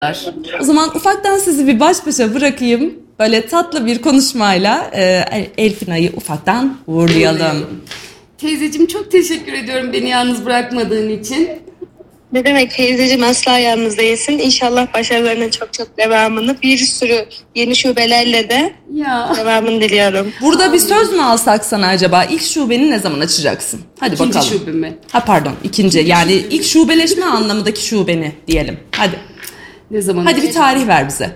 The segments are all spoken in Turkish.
O zaman ufaktan sizi bir baş başa bırakayım. Böyle tatlı bir konuşmayla Elfina'yı ufaktan uğurlayalım. Teyzeciğim çok teşekkür ediyorum beni yalnız bırakmadığın için. Ne demek teyzeciğim, asla yalnız değilsin. İnşallah başarılarının çok çok devamını, bir sürü yeni şubelerle de devamını diliyorum. Burada bir söz mü alsak sana acaba? İlk şubeni ne zaman açacaksın? Hadi İkinci bakalım. şube mi? İkinci. Yani ilk şubeleşme anlamındaki şubeni diyelim. Hadi. Ne zaman? Hadi bir tarih ver bize.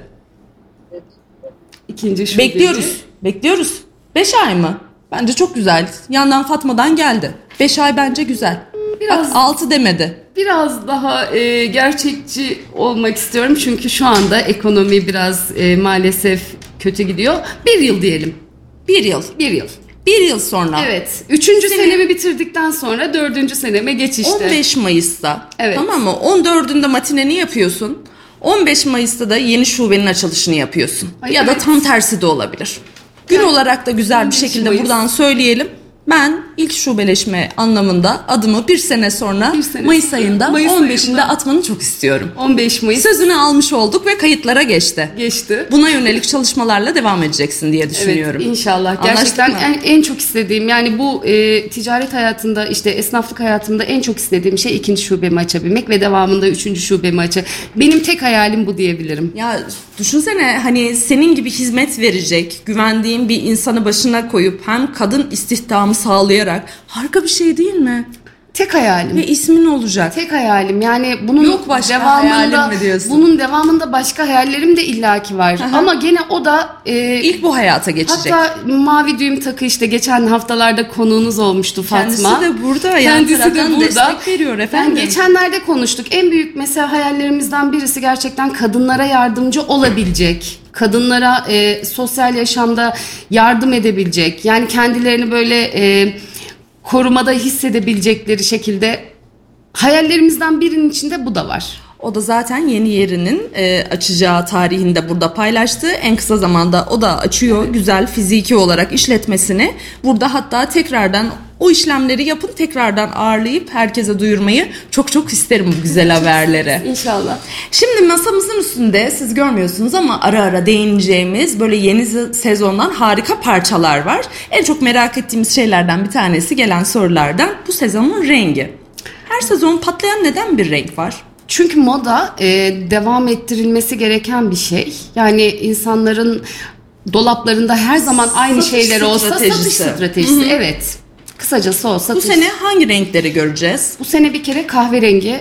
İkinci şube. Bekliyoruz. 5 ay mı? Bence çok güzel. Yandan Fatma'dan geldi. 5 ay bence güzel. Biraz, bak 6 demedi. Biraz daha gerçekçi olmak istiyorum. Çünkü şu anda ekonomi biraz maalesef kötü gidiyor. 1 yıl diyelim. 1 yıl. 1 yıl. 1 yıl sonra. Evet. 3. senemi bitirdikten sonra 4. seneme geçişte. 15 Mayıs'ta. Evet. Tamam mı? 14'ünde matineni yapıyorsun. 15 Mayıs'ta da yeni şubenin açılışını yapıyorsun. Ya da tam tersi de olabilir. Gün olarak da güzel bir şekilde buradan söyleyelim. Ben ilk şubeleşme anlamında adımı bir sene sonra Mayıs ayında 15'inde atmanı çok istiyorum. 15 Mayıs. Sözünü almış olduk ve kayıtlara geçti. Buna yönelik çalışmalarla devam edeceksin diye düşünüyorum. Evet, inşallah. Gerçekten en çok istediğim, yani bu ticaret hayatında, işte esnaflık hayatımda en çok istediğim şey 2. şubemi açabilmek ve devamında 3. şubemi benim tek hayalim bu diyebilirim. Ya düşünsene, hani senin gibi hizmet verecek, güvendiğin bir insanı başına koyup hem kadın istihdamı sağlayarak, harika bir şey değil mi? Tek hayalim. Ve ismin olacak. Tek hayalim. Yani bunun yok başka hayalim mi diyorsun? Bunun devamında başka hayallerim de illaki var. Aha. Ama gene o da ilk bu hayata geçecek. Hatta mavi düğüm takı, işte geçen haftalarda konuğunuz olmuştu Fatma. Kendisi de burada. Kendisi de burada. Destek veriyor efendim. Yani geçenlerde konuştuk. En büyük mesela hayallerimizden birisi gerçekten kadınlara yardımcı olabilecek. Kadınlara sosyal yaşamda yardım edebilecek. Yani kendilerini böyle korumada hissedebilecekleri şekilde hayallerimizden birinin içinde bu da var. O da zaten yeni yerinin açacağı tarihinde burada paylaştı. En kısa zamanda o da açıyor, güzel fiziki olarak işletmesini. Burada hatta tekrardan o işlemleri yapın, tekrardan ağırlayıp herkese duyurmayı çok çok isterim bu güzel haberleri. İnşallah. Şimdi masamızın üstünde, siz görmüyorsunuz ama ara ara değineceğimiz böyle yeni sezondan harika parçalar var. En çok merak ettiğimiz şeylerden bir tanesi, gelen sorulardan, bu sezonun rengi. Her sezon patlayan neden bir renk var? Çünkü moda devam ettirilmesi gereken bir şey. Yani insanların dolaplarında her zaman aynı şeyler olsa satış stratejisi. Hı-hı. Evet. Kısacası o satış. Bu sene hangi renkleri göreceğiz? Bu sene bir kere kahverengi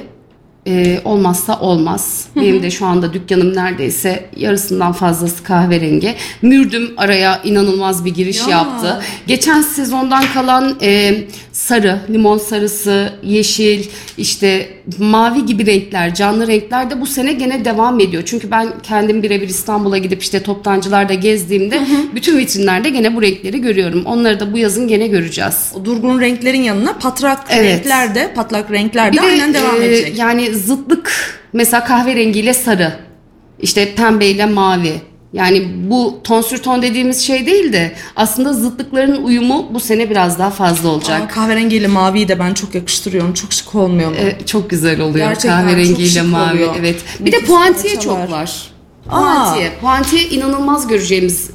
olmazsa olmaz. Hı-hı. Benim de şu anda dükkanım neredeyse yarısından fazlası kahverengi. Mürdüm araya inanılmaz bir giriş yaptı. Geçen sezondan kalan sarı, limon sarısı, yeşil, işte mavi gibi renkler, canlı renkler de bu sene gene devam ediyor. Çünkü ben kendim birebir İstanbul'a gidip işte toptancılarda gezdiğimde bütün vitrinlerde gene bu renkleri görüyorum. Onları da bu yazın gene göreceğiz. O durgun renklerin yanına patlak renkler de, patlak renkler de aynen devam edecek. Yani zıtlık, mesela kahverengiyle sarı, işte pembeyle mavi. Yani bu ton sür ton dediğimiz şey değil de aslında zıtlıkların uyumu bu sene biraz daha fazla olacak. Kahverengiyle maviyi de ben çok yakıştırıyorum. Çok şık olmuyor mu? Çok güzel oluyor. Gerçekten kahverengiyle mavi. oluyor. Evet. Bir de puantiye çok var. Puantiye inanılmaz göreceğimiz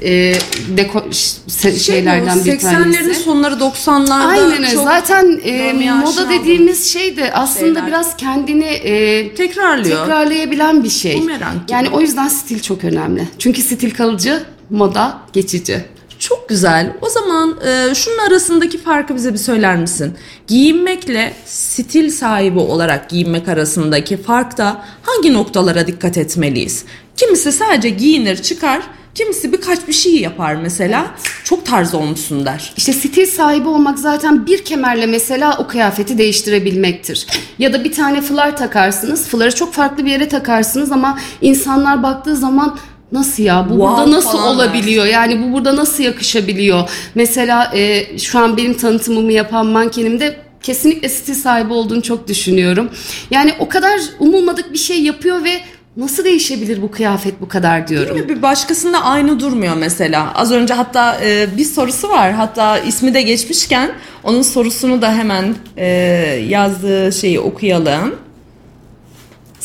şeylerden bir tanesi. 80'lerin sonları 90'larda. Aynen öyle. Zaten moda dediğimiz şey de aslında biraz kendini tekrarlayabilen bir şey. Yani o yüzden stil çok önemli. Çünkü stil kalıcı, moda geçici. Çok güzel. O zaman şunun arasındaki farkı bize bir söyler misin? Giyinmekle stil sahibi olarak giyinmek arasındaki farkta hangi noktalara dikkat etmeliyiz? Kimisi sadece giyinir çıkar, kimisi birkaç bir şey yapar mesela. Evet. Çok tarz olmuşsun der. İşte stil sahibi olmak zaten bir kemerle mesela o kıyafeti değiştirebilmektir. Ya da bir tane fılar takarsınız. Fıları çok farklı bir yere takarsınız ama insanlar baktığı zaman nasıl ya, bu burada nasıl olabiliyor? Yani bu burada nasıl yakışabiliyor? Mesela şu an benim tanıtımımı yapan mankenimde kesinlikle stil sahibi olduğunu çok düşünüyorum. Yani o kadar umulmadık bir şey yapıyor ve nasıl değişebilir bu kıyafet bu kadar diyorum. Değil mi? Bir başkasında aynı durmuyor mesela. Az önce hatta bir sorusu var. Hatta ismi de geçmişken onun sorusunu da hemen yazdığı şeyi okuyalım.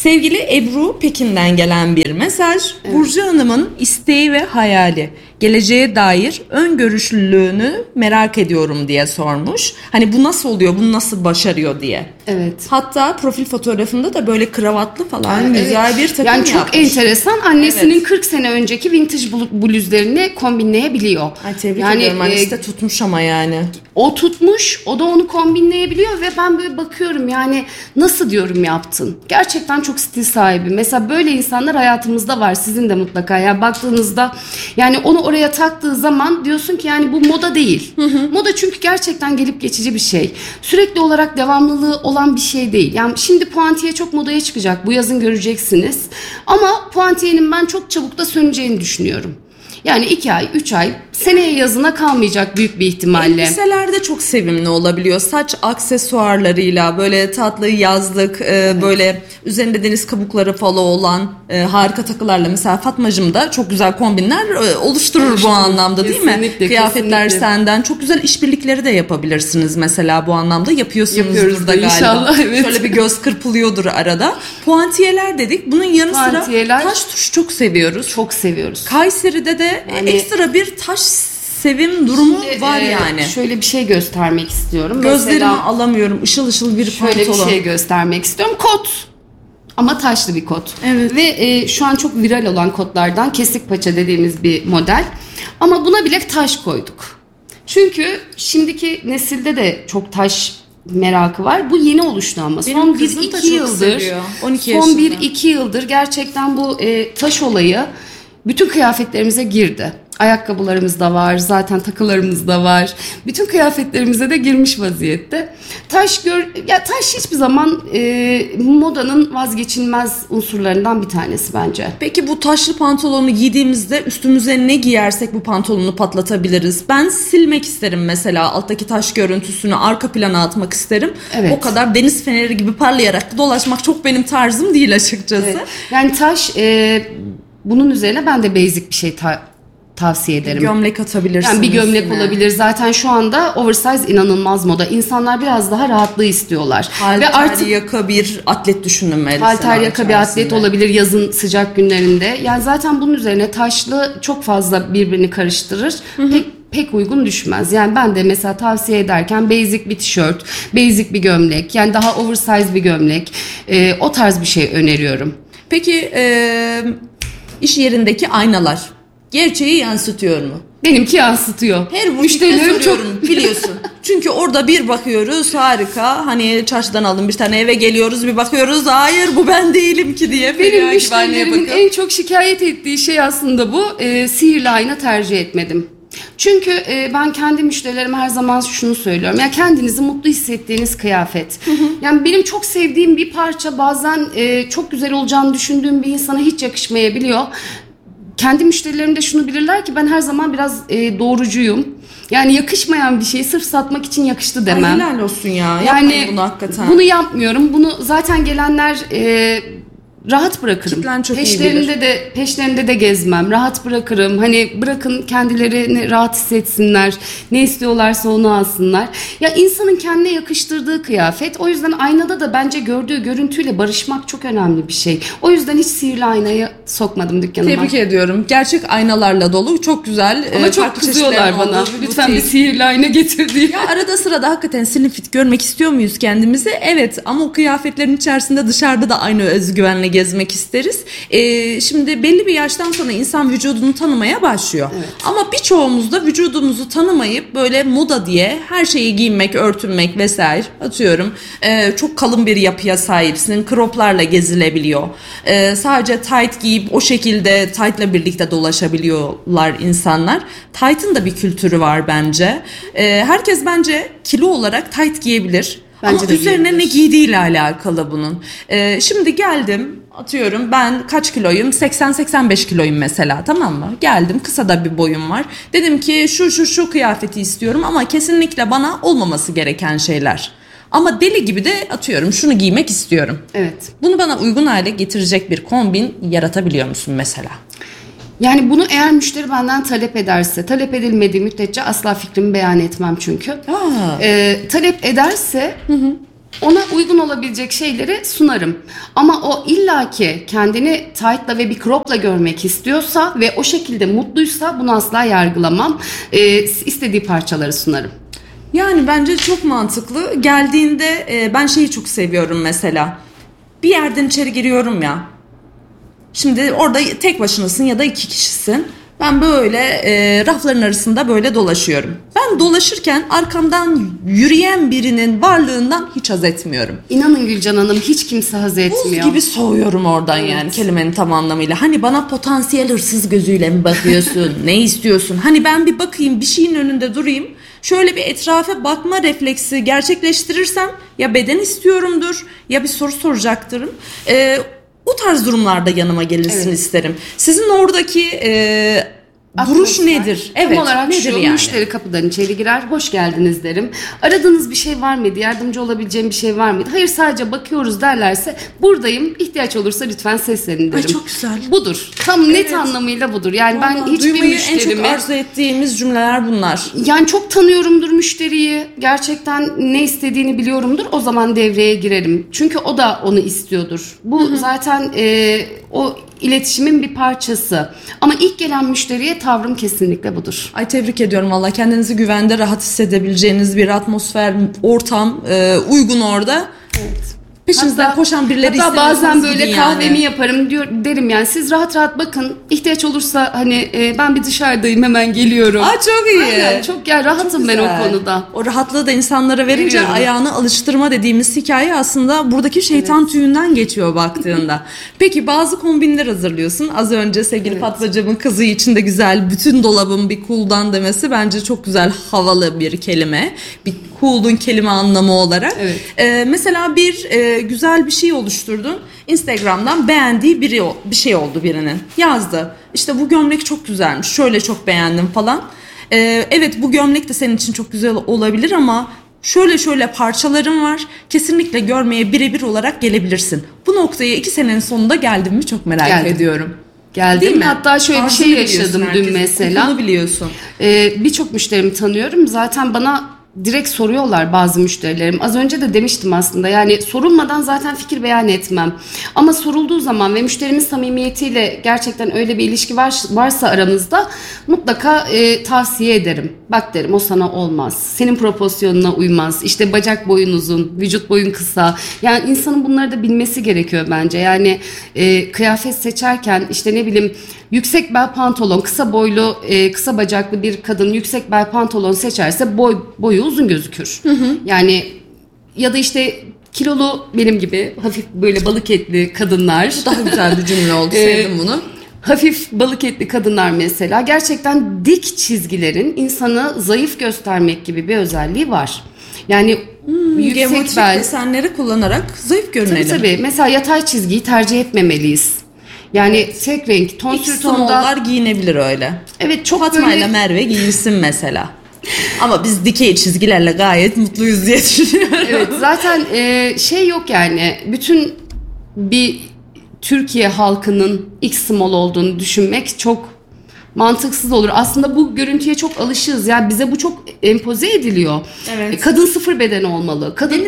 Sevgili Ebru Pekin'den gelen bir mesaj. Evet. Burcu Hanım'ın isteği ve hayali, geleceğe dair öngörüşlülüğünü merak ediyorum diye sormuş. Hani bu nasıl oluyor, bunu nasıl başarıyor diye. Evet. Hatta profil fotoğrafında da böyle kravatlı falan güzel bir takım yani çok yapmış. Enteresan. Annesinin 40 sene önceki vintage bluzlerini kombinleyebiliyor. Ay, tebrik ediyorum. Annesi de tutmuş ama yani. O tutmuş, o da onu kombinleyebiliyor ve ben böyle bakıyorum yani nasıl diyorum yaptın. Gerçekten çok stil sahibi. Mesela böyle insanlar hayatımızda var. Sizin de mutlaka. Yani baktığınızda yani onu oraya taktığı zaman diyorsun ki yani bu moda değil. Moda çünkü gerçekten gelip geçici bir şey. Sürekli olarak devamlılığı olan bir şey değil. Yani şimdi puantiye çok modaya çıkacak. Bu yazın göreceksiniz. Ama puantiyenin ben çok çabuk da söneceğini düşünüyorum. Yani 2 ay, 3 ay, seneye yazına kalmayacak büyük bir ihtimalle. Elbiseler de çok sevimli olabiliyor. Saç aksesuarlarıyla böyle tatlı yazlık, böyle üzerinde deniz kabukları falan olan harika takılarla. Mesela Fatmacığım da çok güzel kombinler oluşturur bu anlamda, değil mi? Kıyafetler senden. Çok güzel işbirlikleri de yapabilirsiniz mesela bu anlamda. Yapıyorsunuzdur da galiba. İnşallah, evet. Şöyle bir göz kırpılıyordur arada. Puantiyeler dedik. Bunun yanı sıra taş tuş çok seviyoruz. Çok seviyoruz. Kayseri'de de yani, ekstra bir taş sevim durumu var yani. Şöyle bir şey göstermek istiyorum. Gözlerimi mesela, alamıyorum. Işıl ışıl bir pantolon. Şöyle bir şey göstermek istiyorum. Kot. Ama taşlı bir kot. Evet. Ve şu an çok viral olan kotlardan kesik paça dediğimiz bir model. Ama buna bile taş koyduk. Çünkü şimdiki nesilde de çok taş merakı var. Bu yeni oluştu ama. Son 1-2 yıldır. 12 son 1-2 yıldır gerçekten bu taş olayı bütün kıyafetlerimize girdi. Ayakkabılarımızda var, zaten takılarımız da var. Bütün kıyafetlerimize de girmiş vaziyette. Taş hiçbir zaman modanın vazgeçilmez unsurlarından bir tanesi bence. Peki bu taşlı pantolonu giydiğimizde üstümüze ne giyersek bu pantolonu patlatabiliriz? Ben silmek isterim mesela alttaki taş görüntüsünü arka plana atmak isterim. Evet. O kadar deniz feneri gibi parlayarak dolaşmak çok benim tarzım değil açıkçası. Evet. Yani taş bunun üzerine ben de basic bir şey tavsiye ederim. Gömlek atabilirsiniz. Yani bir gömlek olabilir. Zaten şu anda oversize inanılmaz moda. İnsanlar biraz daha rahatlığı istiyorlar. Halter ve artık yaka bir atlet düşünün mesela. Halter yaka bir atlet olabilir yazın sıcak günlerinde. Yani zaten bunun üzerine taşlı çok fazla birbirini karıştırır. Pek uygun düşmez. Yani ben de mesela tavsiye ederken basic bir tişört, basic bir gömlek, yani daha oversize bir gömlek, o tarz bir şey öneriyorum. Peki iş yerindeki aynalar gerçeği yansıtıyor mu? Benimki yansıtıyor. Her müşterilerim çok biliyorsun. Çünkü orada bir bakıyoruz harika. Hani çarşıdan aldım bir tane, eve geliyoruz bir bakıyoruz. Hayır bu ben değilim ki diye. Benim müşterilerimin en çok şikayet ettiği şey aslında bu. Sihirli ayna tercih etmedim. Çünkü ben kendi müşterilerime her zaman şunu söylüyorum. Ya kendinizi mutlu hissettiğiniz kıyafet. Yani benim çok sevdiğim bir parça bazen çok güzel olacağını düşündüğüm bir insana hiç yakışmayabiliyor. Kendi müşterilerim de şunu bilirler ki ben her zaman biraz doğrucuyum. Yani yakışmayan bir şeyi sırf satmak için yakıştı demem. Ay helal olsun ya. Yani bunu hakikaten. Bunu yapmıyorum. Bunu zaten gelenler rahat bırakırım. Peşlerinde de gezmem. Rahat bırakırım. Hani bırakın kendilerini rahat hissetsinler. Ne istiyorlarsa onu alsınlar. Ya insanın kendine yakıştırdığı kıyafet. O yüzden aynada da bence gördüğü görüntüyle barışmak çok önemli bir şey. O yüzden hiç sihirli aynayı sokmadım dükkanıma. Tebrik ediyorum. Gerçek aynalarla dolu. Çok güzel. Ama çok kızıyorlar bana. Lütfen bir sihirli ayna getir diye. Ya arada sırada hakikaten slim fit görmek istiyor muyuz kendimizi? Evet, ama o kıyafetlerin içerisinde dışarıda da aynı özgüvenle gezmek isteriz. Şimdi belli bir yaştan sonra insan vücudunu tanımaya başlıyor. Evet. Ama birçoğumuz da vücudumuzu tanımayıp böyle moda diye her şeyi giymek, örtünmek vesaire, atıyorum. Çok kalın bir yapıya sahipsin. Croplarla gezilebiliyor. Sadece tight giyip o şekilde tight'la birlikte dolaşabiliyorlar insanlar. Tight'ın da bir kültürü var bence. Herkes bence kilo olarak tight giyebilir. Bence ama üzerine ne giydiğiyle alakalı bunun. Şimdi geldim, atıyorum ben kaç kiloyum? 80-85 kiloyum mesela, tamam mı? Geldim, kısa da bir boyum var. Dedim ki şu kıyafeti istiyorum ama kesinlikle bana olmaması gereken şeyler. Ama deli gibi de atıyorum şunu giymek istiyorum. Evet. Bunu bana uygun hale getirecek bir kombin yaratabiliyor musun mesela? Yani bunu eğer müşteri benden talep ederse, talep edilmediği müddetçe asla fikrimi beyan etmem çünkü. Talep ederse Ona uygun olabilecek şeyleri sunarım. Ama o illaki kendini tight'la ve bir crop'la görmek istiyorsa ve o şekilde mutluysa bunu asla yargılamam. İstediği parçaları sunarım. Yani bence çok mantıklı. Geldiğinde ben şeyi çok seviyorum mesela. Bir yerden içeri giriyorum ya. Şimdi orada tek başınasın ya da 2 kişisin. Ben böyle rafların arasında böyle dolaşıyorum. Ben dolaşırken arkamdan yürüyen birinin varlığından hiç haz etmiyorum. İnanın Gülcan Hanım, hiç kimse haz etmiyor. Buz gibi soğuyorum oradan, evet. Yani kelimenin tam anlamıyla. Hani bana potansiyel hırsız gözüyle mi bakıyorsun? Ne istiyorsun? Hani ben bir bakayım, bir şeyin önünde durayım. Şöyle bir etrafa bakma refleksi gerçekleştirirsem ya beden istiyorumdur ya bir soru soracaktırım. O tarz durumlarda yanıma gelirsin, evet. isterim. Sizin oradaki duruş nedir? Evet, tam olarak nedir şu, yani? Müşteri kapıdan içeri girer, hoş geldiniz derim. Aradığınız bir şey var mıydı? Yardımcı olabileceğim bir şey var mıydı? Hayır, sadece bakıyoruz derlerse buradayım, ihtiyaç olursa lütfen seslenin derim. Ay çok güzel. Budur. Tam net anlamıyla budur. Yani vallahi ben hiçbir müşterime... en çok arzu ettiğimiz cümleler bunlar. Yani çok tanıyorumdur müşteriyi. Gerçekten ne istediğini biliyorumdur. O zaman devreye girerim. Çünkü o da onu istiyordur. Bu zaten o iletişimin bir parçası. Ama ilk gelen müşteriye tavrım kesinlikle budur. Ay tebrik ediyorum valla. Kendinizi güvende, rahat hissedebileceğiniz bir atmosfer, ortam uygun orada. Evet. Peşinizden koşan birileri hatta bazen böyle kahvemi yaparım derim yani siz rahat rahat bakın, ihtiyaç olursa hani ben bir dışarıdayım, hemen geliyorum. Aa çok iyi. Aynen, çok yani rahatım ben o konuda. O rahatlığı da insanlara verince ayağını alıştırma dediğimiz hikaye aslında buradaki şeytan tüyünden geçiyor baktığında. Peki bazı kombinler hazırlıyorsun. Az önce sevgili Fatmacığımın kızı için de güzel, bütün dolabın bir cool'dan demesi bence çok güzel, havalı bir kelime. Bir cool'un kelime anlamı olarak. Evet. Mesela bir güzel bir şey oluşturdun. Instagram'dan beğendiği bir şey oldu birinin. Yazdı. İşte bu gömlek çok güzelmiş. Şöyle çok beğendim falan. Evet bu gömlek de senin için çok güzel olabilir ama şöyle parçalarım var. Kesinlikle görmeye birebir olarak gelebilirsin. Bu noktaya 2 senenin sonunda geldim mi çok merak ediyorum. Geldim. Hatta şöyle bir şey yaşadım dün mesela. Bunu biliyorsun. Birçok müşterimi tanıyorum. Zaten bana direkt soruyorlar bazı müşterilerim. Az önce de demiştim aslında. Yani sorulmadan zaten fikir beyan etmem. Ama sorulduğu zaman ve müşterimin samimiyetiyle gerçekten öyle bir ilişki varsa aramızda mutlaka tavsiye ederim. Bak derim, o sana olmaz. Senin proporsiyonuna uymaz. İşte bacak boyun uzun, vücut boyun kısa. Yani insanın bunları da bilmesi gerekiyor bence. Yani kıyafet seçerken işte ne bileyim yüksek bel pantolon, kısa boylu, kısa bacaklı bir kadın yüksek bel pantolon seçerse boyu uzun gözükür. Yani ya da işte kilolu benim gibi hafif böyle balık etli kadınlar. Daha güzel bir cümle oldu, sevdim bunu. Hafif balık etli kadınlar mesela gerçekten dik çizgilerin insanı zayıf göstermek gibi bir özelliği var. Yani yüksek bel desenleri kullanarak zayıf görünelim. Tabii. Mesela yatay çizgiyi tercih etmemeliyiz. Yani tek renk, tonsür tonda giyinebilir öyle. Evet, çok Fatma ile Merve giyinsin mesela. Ama biz dikey çizgilerle gayet mutluyuz diye düşünüyorum. Evet, zaten şey yok yani. Bütün bir Türkiye halkının X-small olduğunu düşünmek çok mantıksız olur. Aslında bu görüntüye çok alışığız. Yani bize bu çok empoze ediliyor. Evet. Kadın sıfır beden olmalı.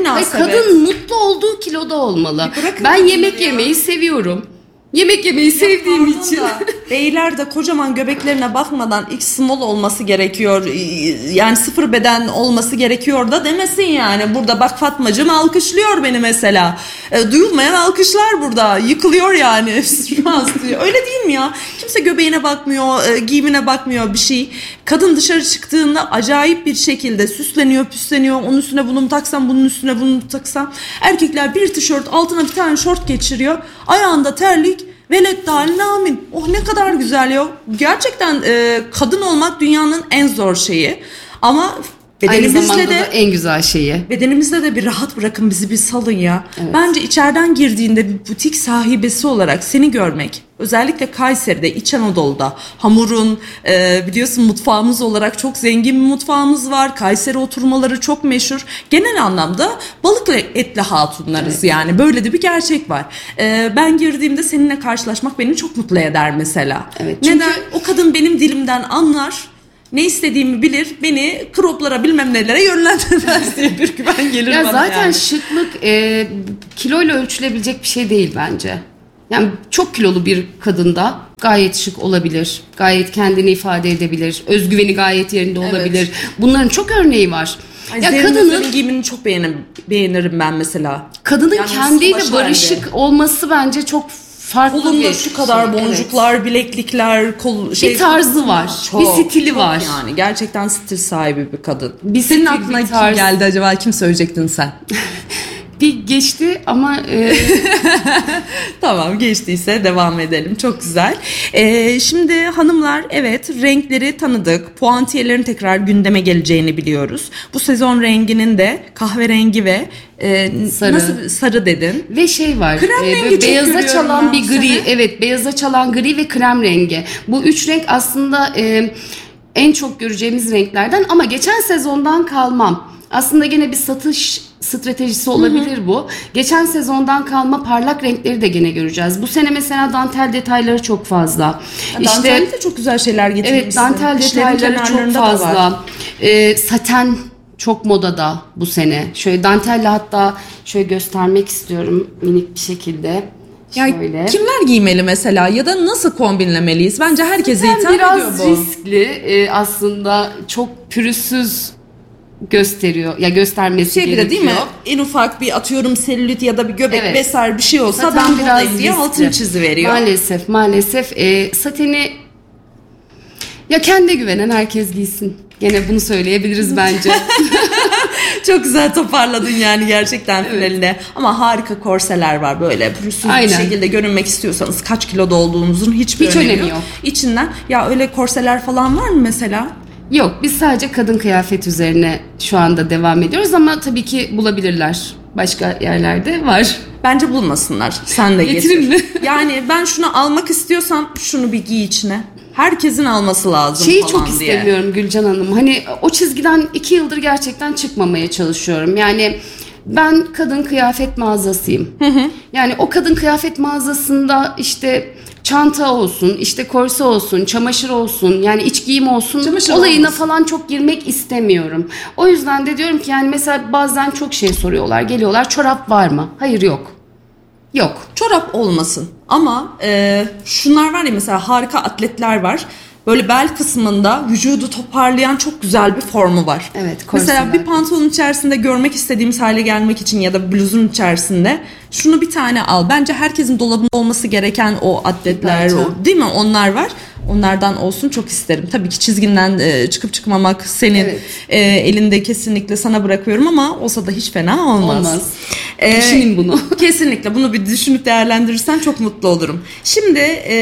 Kadın mutlu olduğu kiloda olmalı. Ben yemek yemeyi seviyorum. Yemek yemeyi sevdiğim için. Beyler de kocaman göbeklerine bakmadan X small olması gerekiyor. Yani sıfır beden olması gerekiyor da demesin yani. Burada bak Fatmacığım alkışlıyor beni mesela. Duyulmayan alkışlar burada. Yıkılıyor yani. Öyle değil mi ya? Kimse göbeğine bakmıyor, giyimine bakmıyor bir şey. Kadın dışarı çıktığında acayip bir şekilde süsleniyor, püsleniyor. Onun üstüne bunu mu taksam, bunun üstüne bunu mu taksam. Erkekler bir tişört altına bir tane şort geçiriyor. Ayağında terlik. Velet daline amin. Oh ne kadar güzel ya. Gerçekten kadın olmak dünyanın en zor şeyi. Ama bedenimizle aynı zamanda da en güzel şeyi. Bedenimizle de bir rahat bırakın, bizi bir salın ya. Evet. Bence içeriden girdiğinde bir butik sahibesi olarak seni görmek, özellikle Kayseri'de, İç Anadolu'da hamurun biliyorsun mutfağımız olarak çok zengin bir mutfağımız var. Kayseri oturmaları çok meşhur. Genel anlamda balık etli hatunlarız yani. Böyle de bir gerçek var. Ben girdiğimde seninle karşılaşmak beni çok mutlu eder mesela. Evet, çünkü neden? O kadın benim dilimden anlar. ne istediğimi bilir, beni croplara bilmem nelere yönlendirmez diye bir güven gelir ya bana zaten yani. şıklık kiloyla ölçülebilecek bir şey değil bence. Yani çok kilolu bir kadında gayet şık olabilir, gayet kendini ifade edebilir, özgüveni gayet yerinde olabilir. Bunların çok örneği var. Ay, ya kadının giyimini çok beğenirim ben mesela. Kadının yani kendiyle barışık olması bence çok farklı kolunda bir şu kadar boncuklar, bileklikler, bir tarzı var, bir stili var. Yani gerçekten stil sahibi bir kadın. Senin aklına kim geldi acaba? Kim söyleyecektin sen? Bir geçti ama tamam, geçtiyse devam edelim. Çok güzel. Şimdi hanımlar, evet, renkleri tanıdık. Puantiyelerin tekrar gündeme geleceğini biliyoruz. Bu sezon renginin de kahverengi ve sarı dedin. Ve şey var. Krem rengi beyaza çalan bir gri. Sana. Evet, beyaza çalan gri ve krem rengi. Bu üç renk aslında en çok göreceğimiz renklerden ama geçen sezondan kalmam. Aslında gene bir satış stratejisi olabilir bu. Geçen sezondan kalma parlak renkleri de gene göreceğiz. Bu sene mesela dantel detayları çok fazla. Dantelde de çok güzel şeyler getirmişsin. Evet, dantel detayları çok fazla. Saten çok modada bu sene. Şöyle dantelle hatta şöyle göstermek istiyorum minik bir şekilde. Yani kimler giymeli mesela ya da nasıl kombinlemeliyiz? Bence herkese hitap ediyor bu. Biraz riskli aslında, çok pürüzsüz gösteriyor ya, göstermesi gerekiyor. Değil mi? En ufak bir atıyorum selülit ya da bir göbek vesaire bir şey olsa saten ben buradayım diye altını çiziveriyor. Maalesef sateni ya kendi güvenen herkes giysin. Gene bunu söyleyebiliriz bence. Çok güzel toparladın yani gerçekten finaline. Ama harika korseler var böyle pürüzsüz bir şekilde görünmek istiyorsanız, kaç kiloda olduğunuzun hiçbir önemi yok. İçinden ya öyle korseler falan var mı mesela? Yok, biz sadece kadın kıyafet üzerine şu anda devam ediyoruz ama tabii ki bulabilirler. Başka yerlerde var. Bence bulmasınlar. Sen de getir. mi? Yani ben şunu almak istiyorsam şunu bir giy içine. Herkesin alması lazım şeyi falan çok diye. istemiyorum Gülcan Hanım. Hani o çizgiden 2 yıldır gerçekten çıkmamaya çalışıyorum. Yani ben kadın kıyafet mağazasıyım. Yani o kadın kıyafet mağazasında işte çanta olsun, işte korse olsun, çamaşır olsun, yani iç giyim olsun, çamaşır olayına falan çok girmek istemiyorum. O yüzden de diyorum ki yani mesela bazen çok şey soruyorlar, geliyorlar, çorap var mı? Hayır, yok. Yok. Çorap olmasın ama şunlar var ya, mesela harika atletler var. Böyle bel kısmında vücudu toparlayan çok güzel bir formu var. Evet. Mesela bir pantolonun içerisinde görmek istediğimiz hale gelmek için ya da bluzun içerisinde şunu bir tane al. Bence herkesin dolabında olması gereken o atletler, değil mi? Onlar var. Onlardan olsun, çok isterim. Tabii ki çizginden çıkıp çıkmamak senin elinde, kesinlikle sana bırakıyorum ama olsa da hiç fena olmaz. Düşünün bunu. Kesinlikle bunu bir düşünüp değerlendirirsen çok mutlu olurum. Şimdi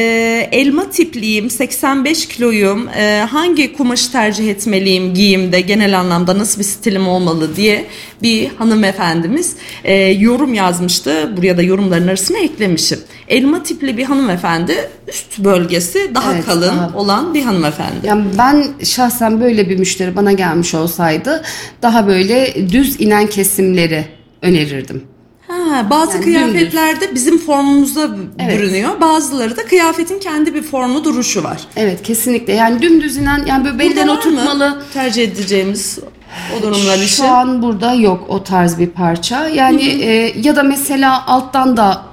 elma tipliyim, 85 kiloyum, hangi kumaşı tercih etmeliyim giyimde, genel anlamda nasıl bir stilim olmalı diye bir hanımefendimiz yorum yazmıştı. Buraya da yorumların arasına eklemişim. Elma tipli bir hanımefendi, üst bölgesi daha kalın olan bir hanımefendi. Yani ben şahsen böyle bir müşteri bana gelmiş olsaydı daha böyle düz inen kesimleri önerirdim. Bazı yani kıyafetlerde bizim formumuzda bürünüyor. Bazıları da kıyafetin kendi bir formu, duruşu var. Evet, kesinlikle. Yani dümdüz inen, yani böyle belden oturtmalı. Tercih edeceğimiz o durumlar için. Şu an burada yok o tarz bir parça. Yani ya da mesela alttan da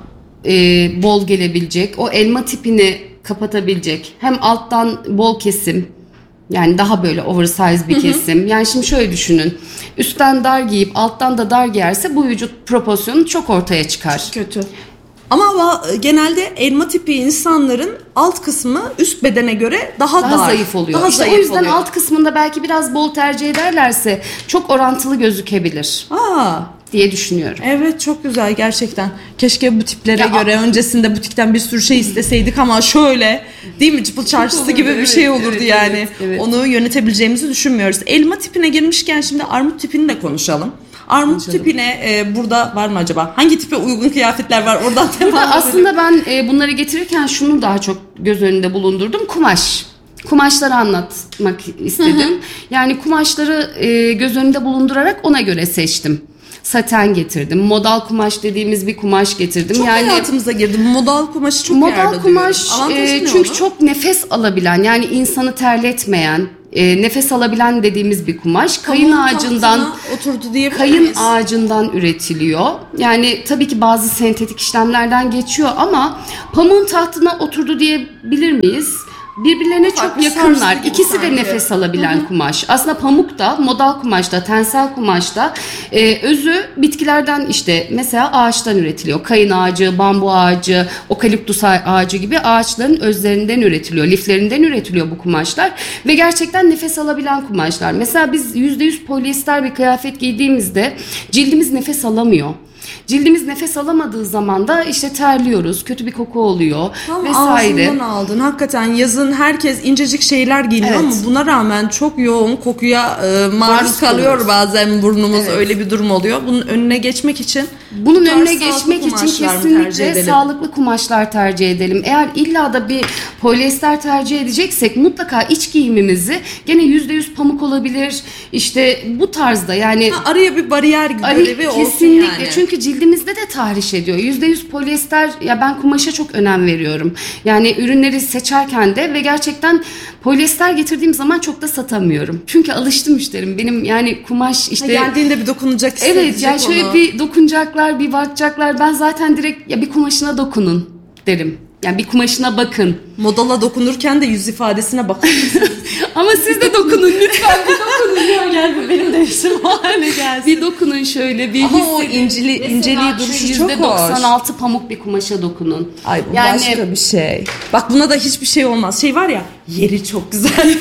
bol gelebilecek, o elma tipini kapatabilecek. Hem alttan bol kesim, yani daha böyle oversize bir kesim. Yani şimdi şöyle düşünün. Üstten dar giyip alttan da dar giyerse bu vücut proporsiyonu çok ortaya çıkar. Çok kötü. Ama genelde elma tipi insanların alt kısmı üst bedene göre daha dar, zayıf oluyor. Daha işte zayıf o yüzden oluyor. Alt kısmında belki biraz bol tercih ederlerse çok orantılı gözükebilir. Diye düşünüyorum. Evet, çok güzel gerçekten. Keşke bu tiplere göre öncesinde butikten bir sürü şey isteseydik ama şöyle, değil mi, çıpıl çarşısı gibi bir şey olurdu yani. Evet. Onu yönetebileceğimizi düşünmüyoruz. Elma tipine girmişken şimdi armut tipini de konuşalım. Armut tipine burada var mı acaba? Hangi tipe uygun kıyafetler var? Oradan aslında ben bunları getirirken şunu daha çok göz önünde bulundurdum. Kumaşları anlatmak istedim. Yani kumaşları göz önünde bulundurarak ona göre seçtim. Saten getirdim. Modal kumaş dediğimiz bir kumaş getirdim. Çok hayatımıza girdi. Modal kumaşı çok yerde kumaş çünkü çok nefes alabilen, yani insanı terletmeyen, Nefes alabilen dediğimiz bir kumaş. Kayın ağacından oturdu diyebilir kayın miyiz? ağacından üretiliyor. Yani tabii ki bazı sentetik işlemlerden geçiyor ama pamuğun tahtına oturdu diyebilir miyiz? Birbirlerine çok yakınlar. İkisi de nefes alabilen kumaş. Aslında pamuk da, modal kumaş da, tensel kumaş da özü bitkilerden işte mesela ağaçtan üretiliyor. Kayın ağacı, bambu ağacı, okaliptus ağacı gibi ağaçların özlerinden üretiliyor. Liflerinden üretiliyor bu kumaşlar ve gerçekten nefes alabilen kumaşlar. Mesela biz %100 polyester bir kıyafet giydiğimizde cildimiz nefes alamıyor. Cildimiz nefes alamadığı zaman da işte terliyoruz, kötü bir koku oluyor vesaire. Ağzından aldın. Hakikaten yazın herkes incecik şeyler giyiniyor ama buna rağmen çok yoğun kokuya maruz kalıyor bazen burnumuz. Öyle bir durum oluyor. Bunun önüne geçmek için kesinlikle sağlıklı kumaşlar tercih edelim. Eğer illa da bir polyester tercih edeceksek mutlaka iç giyimimizi gene %100 pamuk olabilir. İşte bu tarzda yani araya bir bariyer görevi olsun kesinlikle. yani. Çünkü cildimizde de tahriş ediyor. %100 polyester, ya ben kumaşa çok önem veriyorum. Yani ürünleri seçerken de ve gerçekten polyester getirdiğim zaman çok da satamıyorum. Çünkü alıştı müşterim. Benim yani kumaş işte geldiğinde bir dokunacak isteyecek. Evet yani şöyle bir dokunacaklar, bir bakacaklar. Ben zaten direkt ya bir kumaşına dokunun derim. Yani bir kumaşına bakın. Modala dokunurken de yüz ifadesine bakın. Ama siz de dokunun lütfen, bir dokunun ya. Gel benim de işim o hale gelsin. Bir dokunun şöyle bir ama o inceliği duruşu çok hoş. %96 pamuk bir kumaşa dokunun. Ay bu yani, başka bir şey. Bak buna da hiçbir şey olmaz. Şey var ya, yeri çok güzel.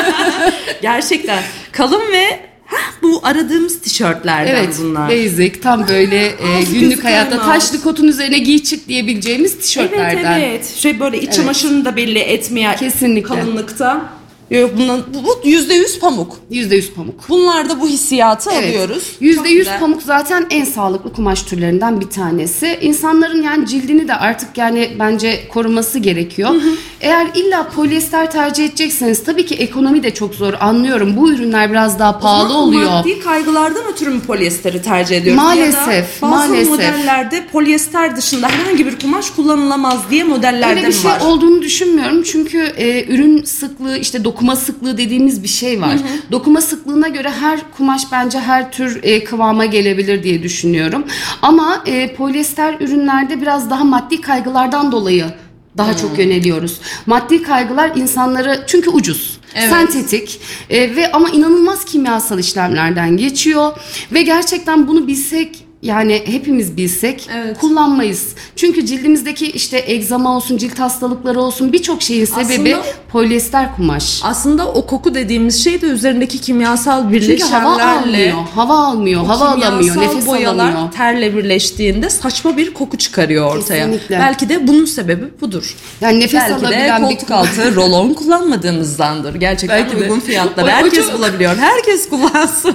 Gerçekten kalın ve bu aradığımız tişörtlerden bunlar. Basic, tam böyle günlük hayatta taşlı kotun üzerine giy çık diyebileceğimiz tişörtlerden. Evet. Şey böyle iç çamaşırını da belli etmeyen kesinlikle kalınlıkta. Yok bu %100 pamuk. %100 pamuk. Bunlarda bu hissiyatı alıyoruz. %100 pamuk zaten en sağlıklı kumaş türlerinden bir tanesi. İnsanların yani cildini de artık yani bence koruması gerekiyor. Eğer illa polyester tercih edecekseniz tabii ki ekonomi de çok zor, anlıyorum. Bu ürünler biraz daha pahalı oluyor. Maddi kaygılardan ötürü mü polyesteri tercih ediyoruz? Maalesef. Ya da bazı modellerde polyester dışında herhangi bir kumaş kullanılamaz diye modellerde öyle bir şey var. olduğunu düşünmüyorum. Çünkü ürün sıklığı, işte dokuma sıklığı dediğimiz bir şey var. Dokuma sıklığına göre her kumaş bence her tür kıvama gelebilir diye düşünüyorum. Ama polyester ürünlerde biraz daha maddi kaygılardan dolayı daha çok yöneliyoruz. Maddi kaygılar insanları, çünkü ucuz, sentetik ve ama inanılmaz kimyasal işlemlerden geçiyor ve gerçekten bunu bilsek, yani hepimiz bilsek kullanmayız. Çünkü cildimizdeki işte egzama olsun, cilt hastalıkları olsun, birçok şeyin sebebi polyester kumaş. Aslında o koku dediğimiz şey de üzerindeki kimyasal birleşenlerle hava almıyor, nefes alamıyor. Terle birleştiğinde saçma bir koku çıkarıyor ortaya. Kesinlikle. Belki de bunun sebebi budur. Yani nefes belki alabilen de koltuk altı rolon kullanmadığımızdandır. Gerçekten belki uygun fiyatlar. Herkes bulabiliyor. Herkes kullansın.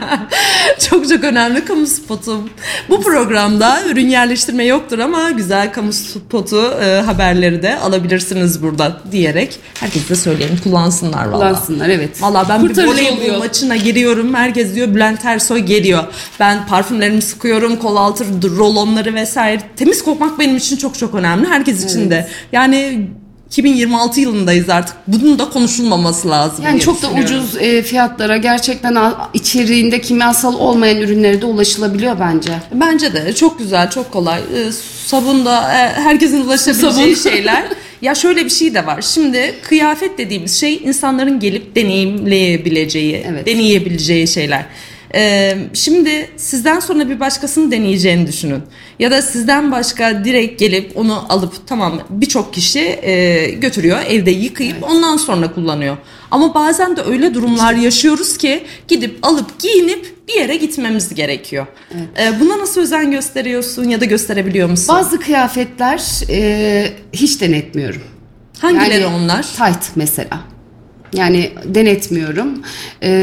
Çok önemli kamu spotu. Bu programda ürün yerleştirme yoktur ama güzel kamu spotu haberleri de alabilirsiniz burada diyerek herkese de söyleyelim, kullansınlar valla. Kullansınlar, evet. Valla ben bir voleybol maçına giriyorum, herkes diyor Bülent Ersoy geliyor. Ben parfümlerimi sıkıyorum, kol altı rolonları vesaire. Temiz kokmak benim için çok önemli. Herkes için de. Yani 2026 yılındayız artık. Bunun da konuşulmaması lazım. Yani çok da ucuz fiyatlara, gerçekten içeriğinde kimyasal olmayan ürünlere de ulaşılabiliyor bence. Bence de çok güzel, çok kolay. Sabun da herkesin ulaşabileceği şeyler. Ya şöyle bir şey de var. Şimdi kıyafet dediğimiz şey insanların gelip deneyimleyebileceği, deneyebileceği şeyler. Şimdi sizden sonra bir başkasının deneyeceğini düşünün. Ya da sizden başka direkt gelip onu alıp tamam, birçok kişi götürüyor, evde yıkayıp ondan sonra kullanıyor. Ama bazen de öyle durumlar yaşıyoruz ki gidip alıp giyinip bir yere gitmemiz gerekiyor. Buna nasıl özen gösteriyorsun ya da gösterebiliyor musun? Bazı kıyafetler hiç denetmiyorum. Hangileri onlar? Tight mesela. Yani denetmiyorum.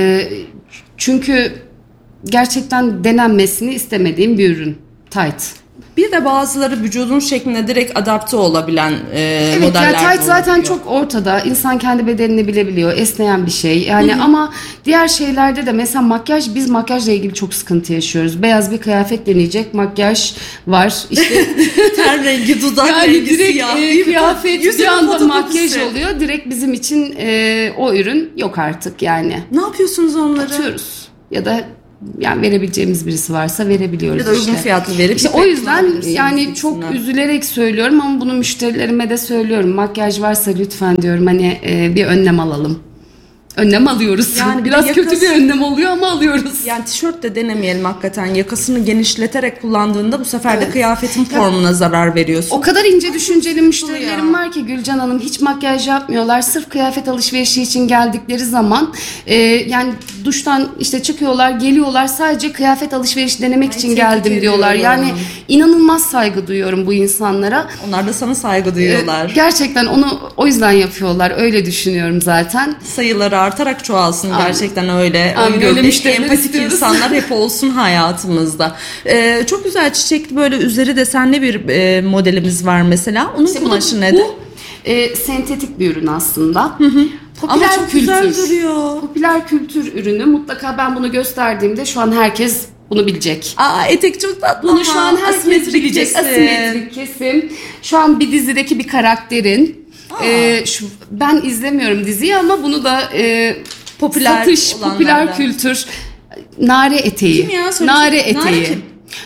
Çünkü gerçekten denenmesini istemediğim bir ürün. Tight. Bir de bazıları vücudun şekline direkt adapte olabilen Evet, modeller yani tight de zaten olabiliyor. çok ortada. İnsan kendi bedenini bilebiliyor. Esneyen bir şey. Yani ama diğer şeylerde de mesela makyaj, biz makyajla ilgili çok sıkıntı yaşıyoruz. Beyaz bir kıyafet deneyecek, makyaj var. İşte ten rengi, dudak yani rengi, direkt siyah. değil mi? kıyafet bir Yüzünün anda fotokopisi. makyaj oluyor. Direkt bizim için o ürün yok artık yani. Ne yapıyorsunuz onları? Atıyoruz. Ya da yani verebileceğimiz birisi varsa verebiliyoruz Ya da uygun işte. fiyatlı verip İşte o yüzden yani çok üzülerek söylüyorum ama bunu müşterilerime de söylüyorum. Makyaj varsa lütfen diyorum, hani bir önlem alalım. Önlem alıyoruz. Yani bir biraz de kötü bir yakası- önlem oluyor ama alıyoruz. Yani tişört de denemeyelim hakikaten. Yakasını genişleterek kullandığında bu sefer de kıyafetin formuna zarar veriyorsun. O kadar ince düşünceli müşterilerim ya. var ki Gülcan Hanım, hiç makyaj yapmıyorlar. Sırf kıyafet alışverişi için geldikleri zaman yani duştan işte çıkıyorlar, geliyorlar, sadece kıyafet alışverişi denemek için tebrik geldim diyorlar. ediyorum. Yani inanılmaz saygı duyuyorum bu insanlara. Onlar da sana saygı duyuyorlar. Gerçekten onu o yüzden yapıyorlar. Öyle düşünüyorum zaten. Sayıları artarak çoğalsın, Aynen. gerçekten öyle. Aynen, öyle müşteriler empatik istiyoruz. insanlar hep olsun hayatımızda. Çok güzel çiçekli böyle üzeri desenli bir modelimiz var mesela. Onun kumaşı nedir? Sentetik bir ürün aslında. Ama çok güzel duruyor. Popüler kültür ürünü. Mutlaka ben bunu gösterdiğimde şu an herkes bunu bilecek. Aa, etek çok tatlı. Bunu şu an ama herkes asimetrik bilecek. kesim. Asimetrik kesim. Şu an bir dizideki bir karakterin. Ben izlemiyorum diziyi ama bunu da Popüler satış, olanlardan. popüler kültür. Nare eteği. Kim ya? Söyle. Nare eteği. kim?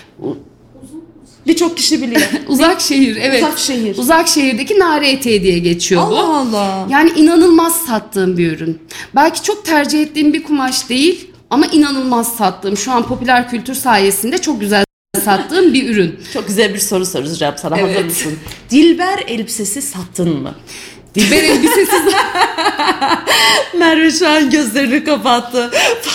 Birçok kişi biliyor. Uzak şehir, evet. Uzak şehir. Uzak şehirdeki nare eteği diye geçiyor bu. Allah Allah. Yani inanılmaz sattığım bir ürün. Belki çok tercih ettiğim bir kumaş değil ama inanılmaz sattığım, şu an popüler kültür sayesinde çok güzel sattığım bir ürün. Çok güzel bir soru soracağım sana. Evet. Hazır mısın? Dilber elbisesi sattın mı? Dilber elbisesi. Merve şu an gözlerini kapattı.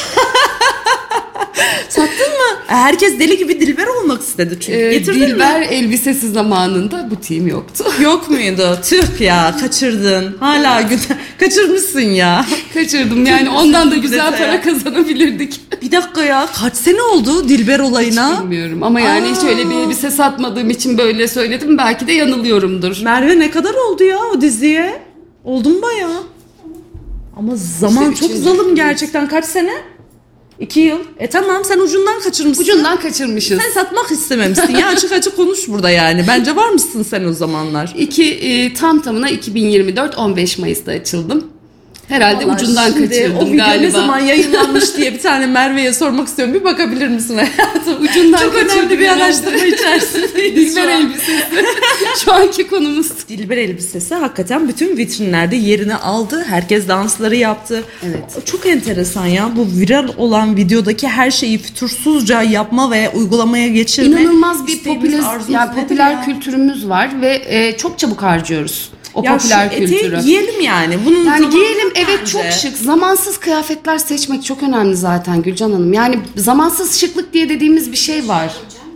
Sattın mı? Herkes deli gibi Dilber olmak istedi çünkü. Getirdin Dilber mi? elbisesi zamanında butiğim yoktu. Yok muydu? Tüh ya, kaçırdın. Hala güzel. Kaçırmışsın ya. Kaçırdım yani, ondan da güzel Detaya. para kazanabilirdik. Bir dakika ya, kaç sene oldu Dilber olayına? Bilmiyorum ama yani hiç öyle bir elbise satmadığım için böyle söyledim. Belki de yanılıyorumdur. Merve ne kadar oldu ya o diziye? Oldu mu bayağı? Ama zaman İşte çok üçüncü- zalim gerçekten. Kaç sene? 2 yıl. Tamam, sen ucundan kaçırmışsın. Ucundan kaçırmışız. Sen satmak istememişsin ya, açık açık konuş burada yani. Bence var mısın sen o zamanlar? Tam tamına 2024 15 Mayıs'ta açıldım. Herhalde Vallahi ucundan şimdi kaçırdım o video galiba. ne zaman yayınlanmış diye bir tane Merve'ye sormak istiyorum. Bir bakabilir misin hayatım? Ucundan Çok önemli kaçırdım bir herhalde. araştırma içerisindeyiz Dilber şu an. elbisesi. Şu anki konumuz. Dilber elbisesi hakikaten bütün vitrinlerde yerini aldı. Herkes dansları yaptı. Evet. Çok enteresan ya. Bu viral olan videodaki her şeyi fütursuzca yapma ve uygulamaya geçirme. İnanılmaz bir isteğimiz, arzumuz nedir popüler ya? kültürümüz var ve çok çabuk harcıyoruz o Ya popüler şu eteği kültürü. giyelim yani. Bunun Yani zamanı giyelim, evet, bence. çok şık. Zamansız kıyafetler seçmek çok önemli zaten Gülcan Hanım. Yani zamansız şıklık diye dediğimiz bir şey var.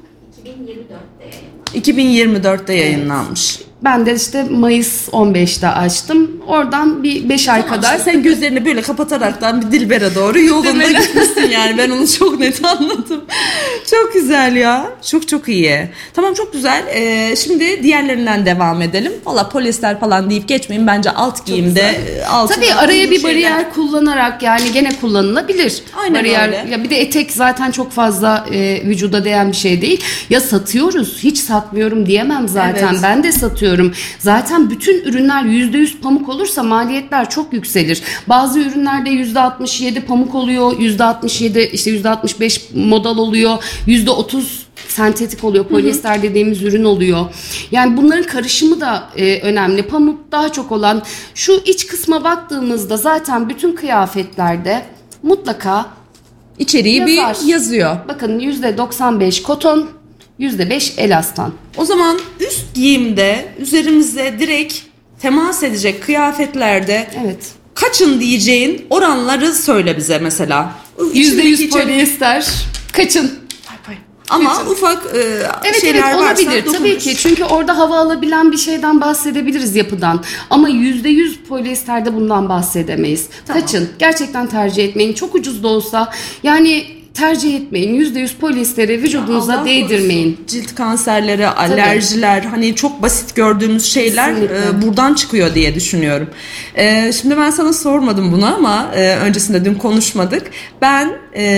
2024'te yayınlanmış. Ben de işte Mayıs 15'te açtım. Oradan bir 5 ay kadar. Sen gözlerini böyle kapataraktan bir Dilber'e doğru yolunda gitmişsin yani. Ben onu çok net anladım. Çok güzel ya. Çok çok iyi. Tamam, çok güzel. Şimdi diğerlerinden devam edelim. Valla polyester falan deyip geçmeyin. Bence alt giyimde altına Tabii araya uygun bir şeyler. bariyer kullanarak yani gene kullanılabilir. Aynen bariyer, öyle. Ya bir de etek zaten çok fazla vücuda değen bir şey değil. Ya satıyoruz. Hiç satmıyorum diyemem zaten. Evet. Ben de satıyorum. Zaten bütün ürünler %100 pamuk olursa maliyetler çok yükselir. Bazı ürünlerde %67 pamuk oluyor. %67 işte %65 modal oluyor. %30 sentetik oluyor. Polyester dediğimiz ürün oluyor. Yani bunların karışımı da önemli. Pamuk daha çok olan, şu iç kısma baktığımızda zaten bütün kıyafetlerde mutlaka İçeriği yazar. bir yazıyor. bakın %95 koton, %5 elastan. O zaman üst giyimde üzerimize direkt temas edecek kıyafetlerde Evet. kaçın diyeceğin oranları söyle bize mesela. İçindeki %100 polyester. Kaçın. Ama Kaçın. ufak Evet şeyler evet, varsa olabilir tabii dokunuruz. ki. Çünkü orada hava alabilen bir şeyden bahsedebiliriz, yapıdan. Ama %100 polyesterde bundan bahsedemeyiz. Tamam. Kaçın. Gerçekten tercih etmeyin. Çok ucuz da olsa yani tercih etmeyin. %100 polyesteri vücudunuza Allah değdirmeyin. korusun. Cilt kanserleri, alerjiler, hani çok basit gördüğümüz şeyler buradan çıkıyor diye düşünüyorum. Şimdi ben sana sormadım bunu ama öncesinde dün konuşmadık. Ben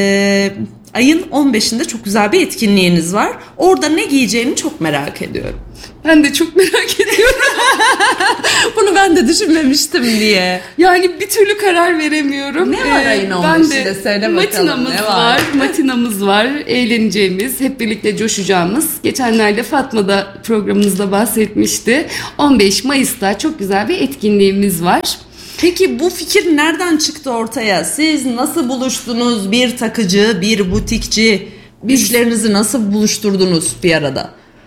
ayın 15'inde çok güzel bir etkinliğiniz var. Orada ne giyeceğini çok merak ediyorum. Ben de çok merak ediyorum. Bunu ben de düşünmemiştim diye. Yani bir türlü karar veremiyorum. Ne var ayın 15'inde? Söyle bakalım. Matinamız var. Matinamız var. Eğleneceğimiz, hep birlikte coşacağımız. Geçenlerde Fatma da programımızda bahsetmişti. 15 Mayıs'ta çok güzel bir etkinliğimiz var. Peki bu fikir nereden çıktı ortaya? Siz nasıl buluştunuz? Bir takıcı, bir butikçi. Güçlerinizi nasıl buluşturdunuz bir arada?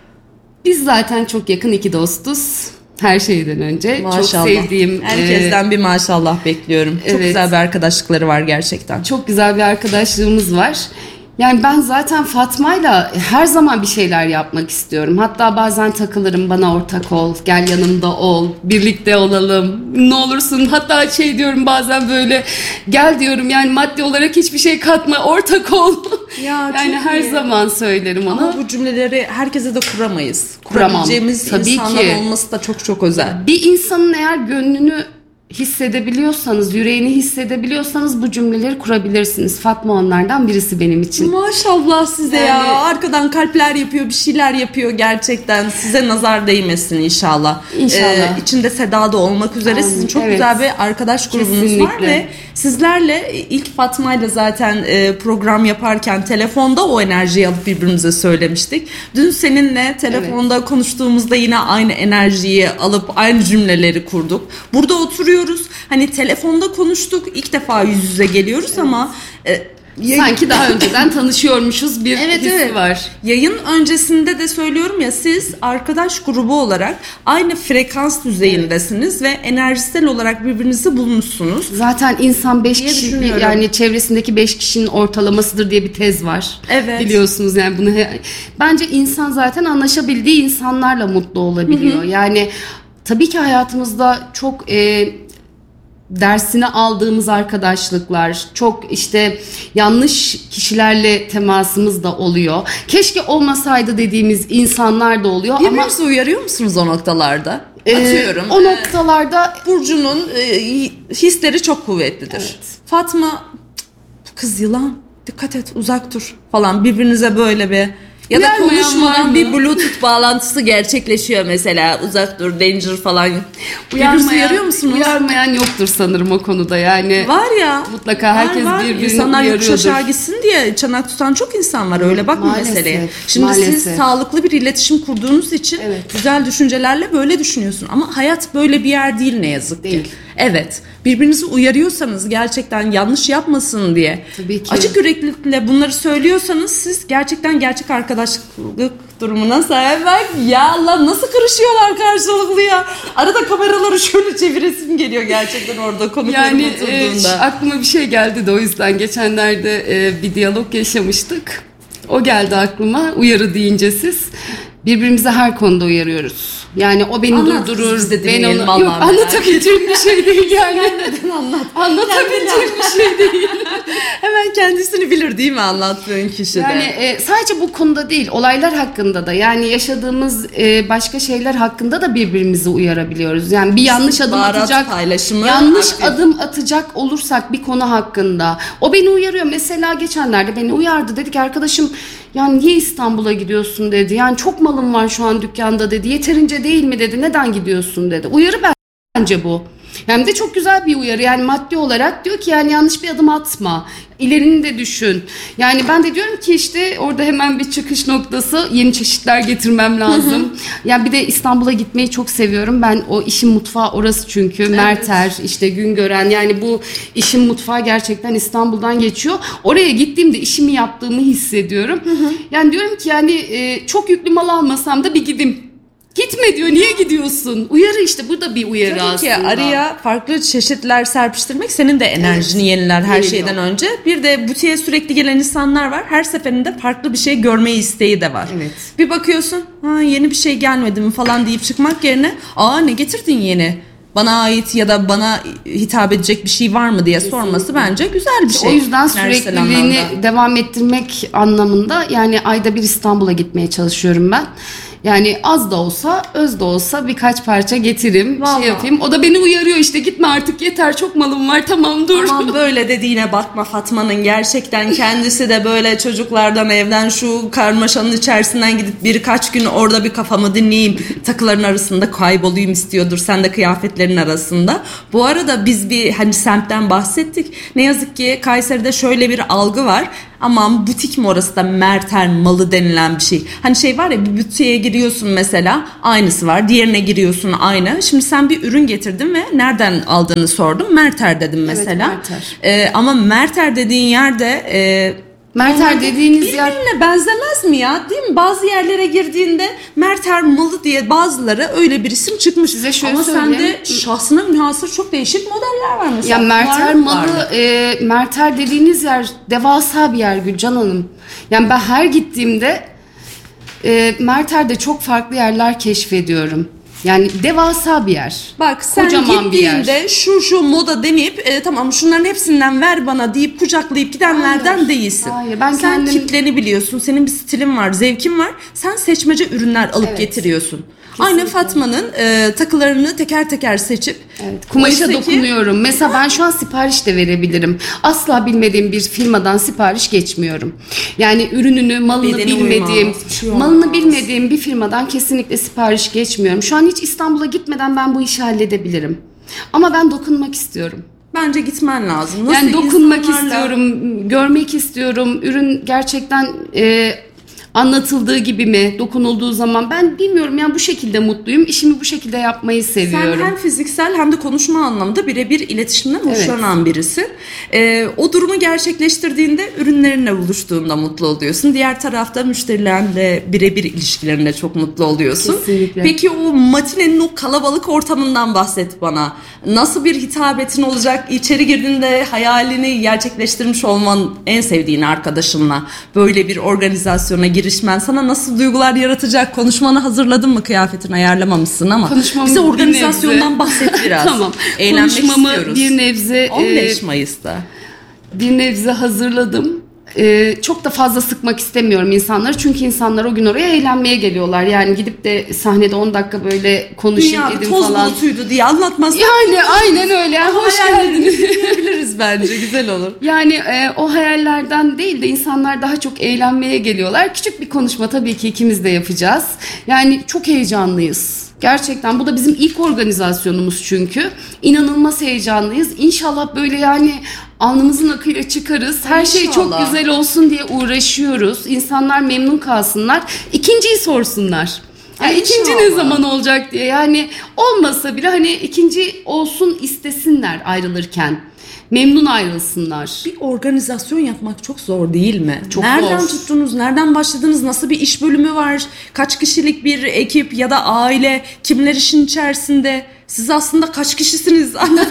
Biz zaten çok yakın iki dostuz. Her şeyden önce. Maşallah. Çok sevdiğim... Herkesten bir maşallah bekliyorum. Çok Evet. güzel bir arkadaşlıkları var gerçekten. Çok güzel bir arkadaşlığımız var. Yani ben zaten Fatma'yla her zaman bir şeyler yapmak istiyorum. Hatta bazen takılırım, bana ortak ol, gel yanımda ol, birlikte olalım, ne olursun. Hatta şey diyorum bazen böyle, gel diyorum yani maddi olarak hiçbir şey katma, ortak ol. Ya, yani çok her iyi. zaman söylerim ona. Ama bu cümleleri herkese de kuramayız. Kuramam. Kurabileceğimiz Tabii insanlar ki. olması da çok çok özel. Bir insanın eğer gönlünü hissedebiliyorsanız, yüreğini hissedebiliyorsanız bu cümleleri kurabilirsiniz. Fatma onlardan birisi benim için. Maşallah size Yani- ya. Arkadan kalpler yapıyor, bir şeyler yapıyor gerçekten. Size nazar değmesin inşallah. İnşallah. İçinde Seda da olmak üzere Amin. sizin çok Evet. güzel bir arkadaş grubunuz var Kesinlikle. ve sizlerle ilk Fatma'yla zaten program yaparken telefonda o enerjiyi alıp birbirimize söylemiştik. Dün seninle telefonda konuştuğumuzda yine aynı enerjiyi alıp aynı cümleleri kurduk. Burada oturuyoruz. Hani telefonda konuştuk. İlk defa yüz yüze geliyoruz ama Sanki daha önceden tanışıyormuşuz bir hissi var. Yayın öncesinde de söylüyorum ya, siz arkadaş grubu olarak aynı frekans düzeyindesiniz ve enerjisel olarak birbirinizi bulmuşsunuz. Zaten insan 5 diye kişi, düşünüyorum. yani çevresindeki 5 kişinin ortalamasıdır diye bir tez var. Evet. Biliyorsunuz yani bunu. Bence insan zaten anlaşabildiği insanlarla mutlu olabiliyor. Yani tabii ki hayatımızda çok dersini aldığımız arkadaşlıklar, çok işte yanlış kişilerle temasımız da oluyor. Keşke olmasaydı dediğimiz insanlar da oluyor ama Birbirinizi uyarıyor musunuz o noktalarda? Atıyorum. o noktalarda Burcu'nun hisleri çok kuvvetlidir. Evet. Fatma, "Cık, kız yılan, dikkat et, uzak dur" falan, birbirinize böyle bir ya da Uyarmayan var konuşmadan mı? bir Bluetooth bağlantısı gerçekleşiyor mesela, uzak dur, danger falan. Birbirinizi uyarıyor musunuz? Uyarmayan yoktur sanırım o konuda yani. Var ya. Mutlaka herkes var. birbirini İnsanlar yokuş uyarıyordur. aşağı gitsin diye çanak tutan çok insan var, öyle bakma Maalesef, meseleye. Şimdi siz maalesef. sağlıklı bir iletişim kurduğunuz için Evet. güzel düşüncelerle böyle düşünüyorsun. Ama hayat böyle bir yer değil ne yazık ki. Değil. Evet. Birbirinizi uyarıyorsanız, gerçekten yanlış yapmasın diye, Tabii ki. açık yüreklilikle bunları söylüyorsanız, siz gerçekten gerçek arkadaşlık durumuna sahip. Bak ya Allah, nasıl kırışıyorlar karşılıklı ya. Arada kameraları şöyle çeviresim geliyor gerçekten orada konuklarım Yani oturduğunda. aklıma bir şey geldi de o yüzden geçenlerde bir diyalog yaşamıştık. O geldi aklıma, uyarı deyince siz. Birbirimize her konuda uyarıyoruz. Yani o beni Anlat, durdurur, biz de ben dinleyelim, onu... vallahi Yok, merak anlatabileceğim bir şey değil yani. Neden anlat? Anlatabileceğim bir şey değil. Hemen kendisini bilir değil mi anlattığın kişi de? Yani sadece bu konuda değil, olaylar hakkında da, yani yaşadığımız başka şeyler hakkında da birbirimizi uyarabiliyoruz. Yani bir yanlış adım Baharat atacak, paylaşımı yanlış aktif. adım atacak olursak bir konu hakkında, o beni uyarıyor. Mesela geçenlerde beni uyardı, dedi ki arkadaşım, yani niye İstanbul'a gidiyorsun dedi. Yani çok malım var şu an dükkanda dedi. Yeterince değil mi dedi. Neden gidiyorsun dedi. Uyarı bence bu. Hem de çok güzel bir uyarı. Yani maddi olarak diyor ki yani yanlış bir adım atma. İlerini de düşün. Yani ben de diyorum ki işte orada hemen bir çıkış noktası, yeni çeşitler getirmem lazım. Yani bir de İstanbul'a gitmeyi çok seviyorum. Ben o işin mutfağı orası çünkü. Merter, işte Güngören, yani bu işin mutfağı gerçekten İstanbul'dan geçiyor. Oraya gittiğimde işimi yaptığımı hissediyorum. Yani diyorum ki yani çok yüklü mal almasam da bir gideyim. Gitme diyor. Niye gidiyorsun? Uyarı işte. Bu da bir uyarı Tabii ki aslında. araya farklı çeşitler serpiştirmek senin de enerjini yeniler her Yeniliyor. şeyden önce. Bir de butiğe sürekli gelen insanlar var. Her seferinde farklı bir şey görme isteği de var. Evet. Bir bakıyorsun, ha, yeni bir şey gelmedi mi falan deyip çıkmak yerine, aa ne getirdin yeni? bana ait ya da bana hitap edecek bir şey var mı diye sorması bence güzel bir şey. O yüzden enerjisel sürekliliğini anlamda devam ettirmek anlamında yani ayda bir İstanbul'a gitmeye çalışıyorum ben. Yani az da olsa, öz de olsa birkaç parça getireyim, şey yapayım. O da beni uyarıyor işte, gitme artık yeter, çok malım var, tamam dur. Aman böyle dediğine bakma Fatma'nın, gerçekten kendisi de böyle çocuklardan, evden, şu karmaşanın içerisinden gidip birkaç gün orada bir kafamı dinleyeyim, takıların arasında kaybolayım istiyordur. Sen de kıyafetlerin arasında. Bu arada biz bir hani semtten bahsettik. Ne yazık ki Kayseri'de şöyle bir algı var. Aman butik mi orası da, Merter malı denilen bir şey. Hani şey var ya, bir butiğe giriyorsun mesela, aynısı var. Diğerine giriyorsun, aynı. Şimdi sen bir ürün getirdin ve nereden aldığını sordum. Merter dedim mesela. Evet, Merter. Ama Merter dediğin yerde... Merter dediğiniz yer birbirine benzemez mi ya, değil mi? Bazı yerlere girdiğinde Merter malı diye bazıları öyle bir isim çıkmış. Size şöyle ama söyleyeyim. sende şahsına münhasır çok değişik modeller var mesela. ya Merter Var malı, Merter dediğiniz yer devasa bir yer Gülcan Hanım. Yani ben her gittiğimde Merter'de çok farklı yerler keşfediyorum. Yani devasa bir yer. Bak sen kocaman gittiğinde şu moda deneyip tamam şunların hepsinden ver bana deyip kucaklayıp gidenlerden değilsin. Hayır, ben sen kendim... kitleni biliyorsun. Senin bir stilin var, zevkin var. Sen seçmece ürünler alıp getiriyorsun. Kesinlikle. Aynı Fatma'nın takılarını teker teker seçip kumaşa dokunuyorum. Mesela ben şu an sipariş de verebilirim. Asla bilmediğim bir firmadan sipariş geçmiyorum. Yani ürününü, malını bilmediğim bir firmadan kesinlikle sipariş geçmiyorum. Şu an hiç İstanbul'a gitmeden ben bu işi halledebilirim. Ama ben dokunmak istiyorum. Bence gitmen lazım. Nasıl yani dokunmak istiyorum, görmek istiyorum. Ürün gerçekten anlatıldığı gibi mi, dokunulduğu zaman, ben bilmiyorum yani bu şekilde mutluyum. İşimi bu şekilde yapmayı seviyorum. Sen hem fiziksel hem de konuşma anlamında birebir iletişimden hoşlanan birisin. O durumu gerçekleştirdiğinde ürünlerinle buluştuğunda mutlu oluyorsun. Diğer tarafta müşterilerle birebir ilişkilerinde çok mutlu oluyorsun. Kesinlikle. Peki o matinenin o kalabalık ortamından bahset bana. Nasıl bir hitabetin olacak? İçeri girdiğinde hayalini gerçekleştirmiş olman, en sevdiğin arkadaşınla böyle bir organizasyona girişmen sana nasıl duygular yaratacak? Konuşmanı hazırladın mı? Kıyafetini ayarlamamışsın ama. Bize organizasyondan bahset biraz. Tamam. Eğlenmek konuşmamı istiyoruz. bir nebze 15 Mayıs'ta. Bir nebze hazırladım. Çok da fazla sıkmak istemiyorum insanları. Çünkü insanlar o gün oraya eğlenmeye geliyorlar. Yani gidip de sahnede 10 dakika böyle konuşayım edin toz falan. bulutuydu diye anlatmazsan. Yani aynen öyle. Yani hoş geldiniz. Dinleyebiliriz bence. Güzel olur. Yani o hayallerden değil de insanlar daha çok eğlenmeye geliyorlar. Küçük bir konuşma tabii ki ikimiz de yapacağız. Yani çok heyecanlıyız. Gerçekten bu da bizim ilk organizasyonumuz çünkü. İnanılmaz heyecanlıyız. İnşallah böyle yani alnımızın akıyla çıkarız. Her şey çok güzel olsun diye uğraşıyoruz. İnsanlar memnun kalsınlar. İkinciyi sorsunlar. Yani ikinci ne zaman olacak diye. Yani olmasa bile hani ikinci olsun istesinler ayrılırken. Memnun ayrılsınlar. Bir organizasyon yapmak çok zor değil mi? Çok nereden zor. tuttunuz? Nereden başladınız? Nasıl bir iş bölümü var? Kaç kişilik bir ekip ya da aile? Kimler işin içerisinde? Siz aslında kaç kişisiniz?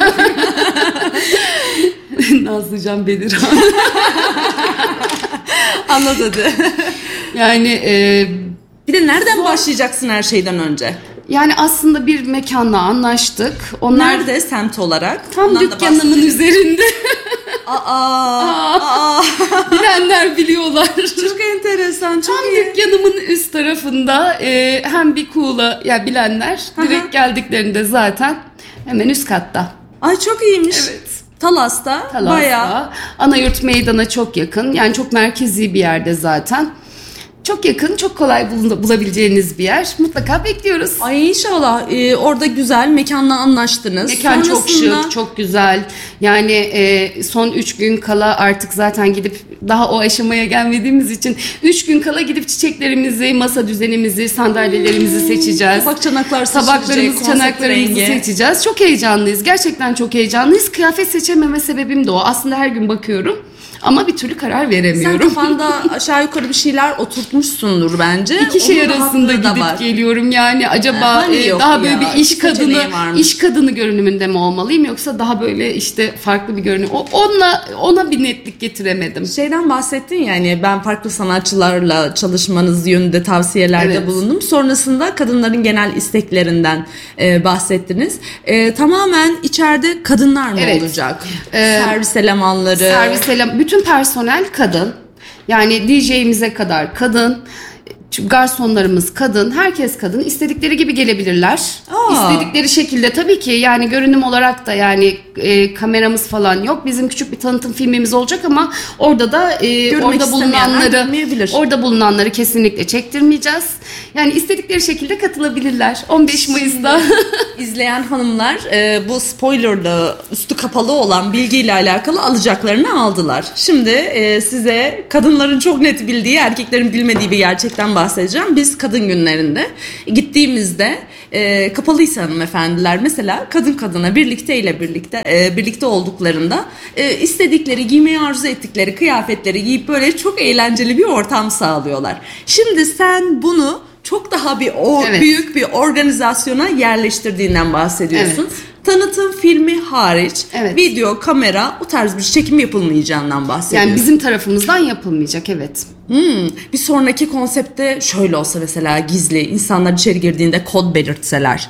Nazlıcan Bedirhan. Anlat hadi. Yani bir de nereden başlayacaksın her şeyden önce? Yani aslında bir mekanla anlaştık. Onlar nerede semt olarak? Tam ondan dükkanımın üzerinde. Bilenler biliyorlar. Çok enteresan. Çok tam iyi. dükkanımın üst tarafında hem bir kuğula ya bilenler direkt geldiklerinde zaten hemen üst katta. Ay çok iyiymiş. Evet. Talas'ta. Bayağı. Anayurt Meydan'a çok yakın. Yani çok merkezi bir yerde zaten. Çok yakın, çok kolay bulabileceğiniz bir yer. Mutlaka bekliyoruz. Ay inşallah. Orada güzel mekanla anlaştınız. Mekan çok şık, çok güzel. Yani son 3 gün kala artık zaten gidip daha o aşamaya gelmediğimiz için 3 gün kala gidip çiçeklerimizi, masa düzenimizi, sandalyelerimizi seçeceğiz. Tabaklarımızı, çanaklarımızı seçeceğiz. Çok heyecanlıyız. Gerçekten çok heyecanlıyız. Kıyafet seçememe sebebim de o. Aslında her gün bakıyorum. Ama bir türlü karar Sen veremiyorum. kafanda aşağı yukarı bir şeyler oturtmuşsundur bence. İki şey Onun arasında rahatlığı da gidip var. geliyorum yani acaba Hani yok daha böyle ya, bir iki seçeneği varmış. iş kadını görünümünde mi olmalıyım yoksa daha böyle işte farklı bir görünüm. Ona bir netlik getiremedim. Şeyden bahsettin yani ben farklı sanatçılarla çalışmanız yönünde tavsiyelerde bulundum. Sonrasında kadınların genel isteklerinden bahsettiniz. Tamamen içeride kadınlar mı olacak? Servis elemanları. Bütün personel kadın. Yani DJ'imize kadar kadın. Garsonlarımız kadın, herkes kadın. İstedikleri gibi gelebilirler. İstedikleri şekilde tabii ki yani görünüm olarak da yani kameramız falan yok. Bizim küçük bir tanıtım filmimiz olacak ama orada da orada bulunanları kesinlikle çektirmeyeceğiz. Yani istedikleri şekilde katılabilirler. 15 Mayıs'ta izleyen hanımlar bu spoilerlı, üstü kapalı olan bilgiyle alakalı alacaklarını aldılar. Şimdi size kadınların çok net bildiği, erkeklerin bilmediği bir gerçekten bahsedeceğim. Biz kadın günlerinde gittiğimizde kapalıysa hanımefendiler mesela kadın kadına birlikte olduklarında istedikleri, giymeyi arzu ettikleri kıyafetleri giyip böyle çok eğlenceli bir ortam sağlıyorlar. Şimdi sen bunu çok daha büyük bir organizasyona yerleştirdiğinden bahsediyorsun. Evet. Tanıtım filmi hariç video, kamera o tarz bir çekim yapılmayacağından bahsediyorsun. Yani bizim tarafımızdan yapılmayacak evet. Bir sonraki konsepte şöyle olsa mesela gizli insanlar içeri girdiğinde kod belirtseler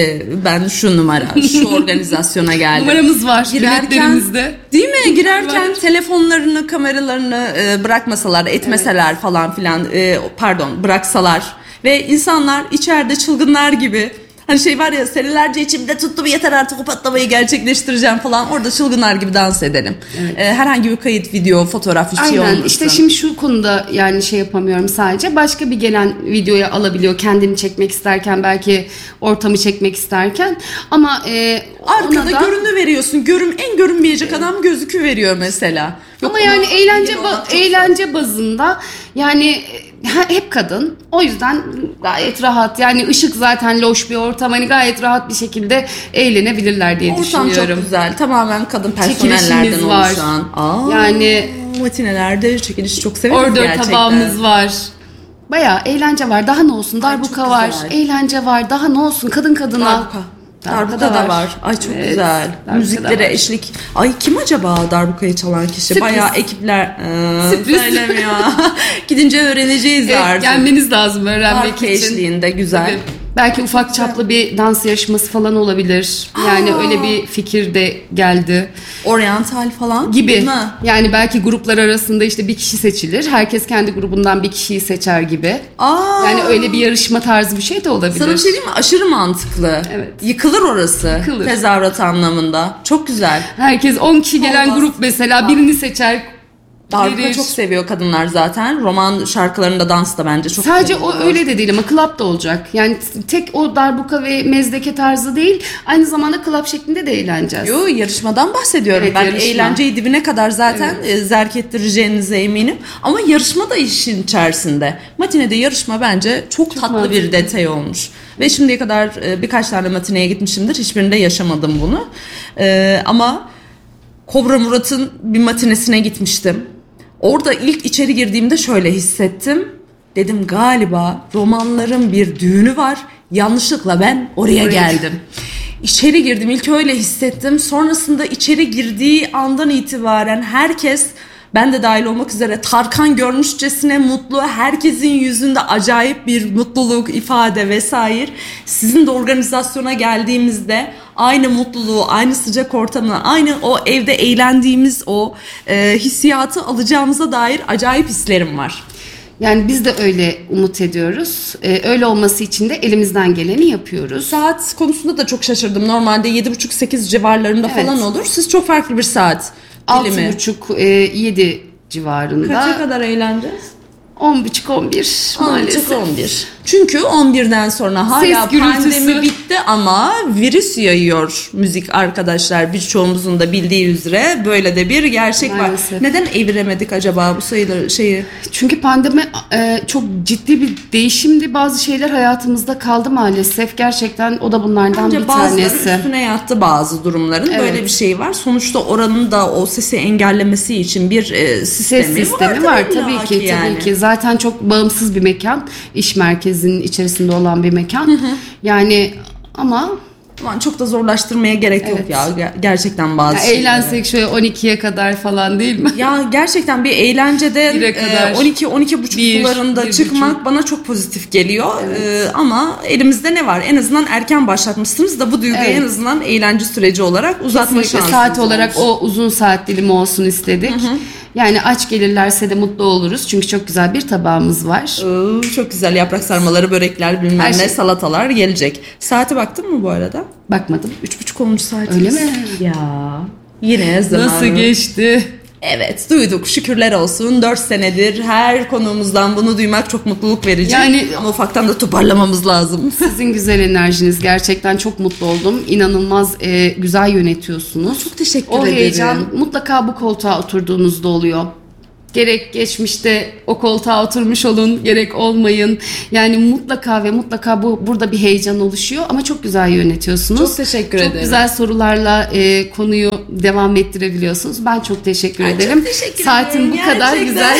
ben şu numara şu organizasyona geldim. Numaramız var biletlerimizde. Değil mi? Girerken telefonlarını kameralarını bırakmasalar etmeseler falan filan bıraksalar ve insanlar içeride çılgınlar gibi hani şey var ya senelerce içimde tuttum yeter artık o patlamayı gerçekleştireceğim falan orada çılgınlar gibi dans edelim. Evet. Herhangi bir kayıt, video, fotoğraf hiç şey olmasın. Aynen işte şimdi şu konuda yani şey yapamıyorum sadece başka bir gelen videoya alabiliyor kendini çekmek isterken belki ortamı çekmek isterken ama arkada görünü veriyorsun en görünmeyecek adam gözüküveriyor mesela. Ama yani eğlence bazında yani hep kadın. O yüzden gayet rahat. Yani ışık zaten loş bir ortam. Hani gayet rahat bir şekilde eğlenebilirler diye düşünüyorum. Ortam çok güzel. Tamamen kadın personellerden oluşan. Yani matinelerde çekiliş çok severiz gerçekten. Order tabağımız var. Bayağı eğlence var. Daha ne olsun? Darbuka var. Eğlence var. Daha ne olsun? Kadın kadına. Darbuka da var. Ay çok güzel. Müziklere eşlik. Ay kim acaba darbukayı çalan kişi? Sürpriz. Bayağı ekipler Sürpriz. söylemiyor. Gidince öğreneceğiz artık. Gelmeniz lazım öğrenmek için. Eşliğinde güzel. Tabii. Belki ufak çaplı bir dans yarışması falan olabilir. Yani öyle bir fikir de geldi. Oryantal falan gibi. Yani belki gruplar arasında işte bir kişi seçilir. Herkes kendi grubundan bir kişiyi seçer gibi. Yani öyle bir yarışma tarzı bir şey de olabilir. Sana bir şey diyeyim mi? Aşırı mantıklı. Evet. Yıkılır orası. Yıkılır. Tezahürat anlamında. Çok güzel. Herkes 10 kişi gelen grup mesela birini seçer. Darbuka çok seviyor kadınlar zaten. Roman şarkılarında dans da bence çok sadece o öyle de değil ama club da olacak. Yani tek o darbuka ve mezdeke tarzı değil. Aynı zamanda club şeklinde de eğleneceğiz. Yo yarışmadan bahsediyorum. Evet, ben yarışma. Eğlenceyi dibine kadar zaten zerk ettireceğinize eminim. Ama yarışma da işin içerisinde. Matinede yarışma bence çok tatlı mantıklı bir detay olmuş. Ve şimdiye kadar birkaç tane matineye gitmişimdir. Hiçbirinde yaşamadım bunu. Ama Kobra Murat'ın bir matinesine gitmiştim. Orada ilk içeri girdiğimde şöyle hissettim. Dedim galiba romanların bir düğünü var. Yanlışlıkla ben oraya geldim. İçeri girdim ilk öyle hissettim. Sonrasında içeri girdiği andan itibaren herkes ben de dahil olmak üzere Tarkan görmüşçesine mutlu. Herkesin yüzünde acayip bir mutluluk, ifade vesaire. Sizin de organizasyona geldiğimizde aynı mutluluğu, aynı sıcak ortamı, aynı o evde eğlendiğimiz o hissiyatı alacağımıza dair acayip hislerim var. Yani biz de öyle umut ediyoruz. Öyle olması için de elimizden geleni yapıyoruz. Saat konusunda da çok şaşırdım. Normalde 7.30-8 civarlarında falan olur. Siz çok farklı bir saat dilimi. 6.30-7 civarında. Kaça kadar eğleneceğiz? 10.30-11 maalesef. 11. Çünkü 11'den sonra hala pandemi bitti ama virüs yayıyor müzik arkadaşlar. Birçoğumuzun da bildiği üzere böyle de bir gerçek maalesef var. Neden eviremedik acaba bu sayıları şeyi? Çünkü pandemi çok ciddi bir değişimdi. Bazı şeyler hayatımızda kaldı maalesef. Gerçekten o da bunlardan bence bir tanesi. Bazıları üstüne yattı bazı durumların. Evet. Böyle bir şey var. Sonuçta oranın da o sesi engellemesi için bir sistemi var. Tabii ki, yani. Tabii ki. Zaten çok bağımsız bir mekan. İş merkezinin içerisinde olan bir mekan. Yani ama çok da zorlaştırmaya gerek yok ya. Gerçekten bazı şeyler. Eğlensek şöyle 12'ye kadar falan değil mi? Ya gerçekten bir eğlenceden 12-12.30 sularında çıkmak bana çok pozitif geliyor. Evet. Ama elimizde ne var? En azından erken başlatmışsınız da bu duyguyu en azından eğlence süreci olarak uzatma şansınız saat olarak o uzun saat dilimi olsun istedik. Yani aç gelirlerse de mutlu oluruz. Çünkü çok güzel bir tabağımız var. Çok güzel yaprak sarmaları, börekler, bilmem ne, salatalar gelecek. Saate baktın mı bu arada? Bakmadım. 3.30 olmuş saatimiz. Öyle mi? Ya yine zamanı. Nasıl geçti? Evet, duyduk, şükürler olsun. 4 senedir her konuğumuzdan bunu duymak çok mutluluk verici. Yani, ama ufaktan da toparlamamız lazım. Sizin güzel enerjiniz, gerçekten çok mutlu oldum. İnanılmaz güzel yönetiyorsunuz. Çok teşekkür ederim. O heyecan mutlaka bu koltuğa oturduğunuzda oluyor. Gerek geçmişte o koltuğa oturmuş olun, gerek olmayın. Yani mutlaka burada bir heyecan oluşuyor ama çok güzel yönetiyorsunuz. Çok teşekkür ederim. Çok güzel sorularla konuyu devam ettirebiliyorsunuz. Ben çok teşekkür ederim. Çok teşekkür Saatin ederim. bu kadar güzel.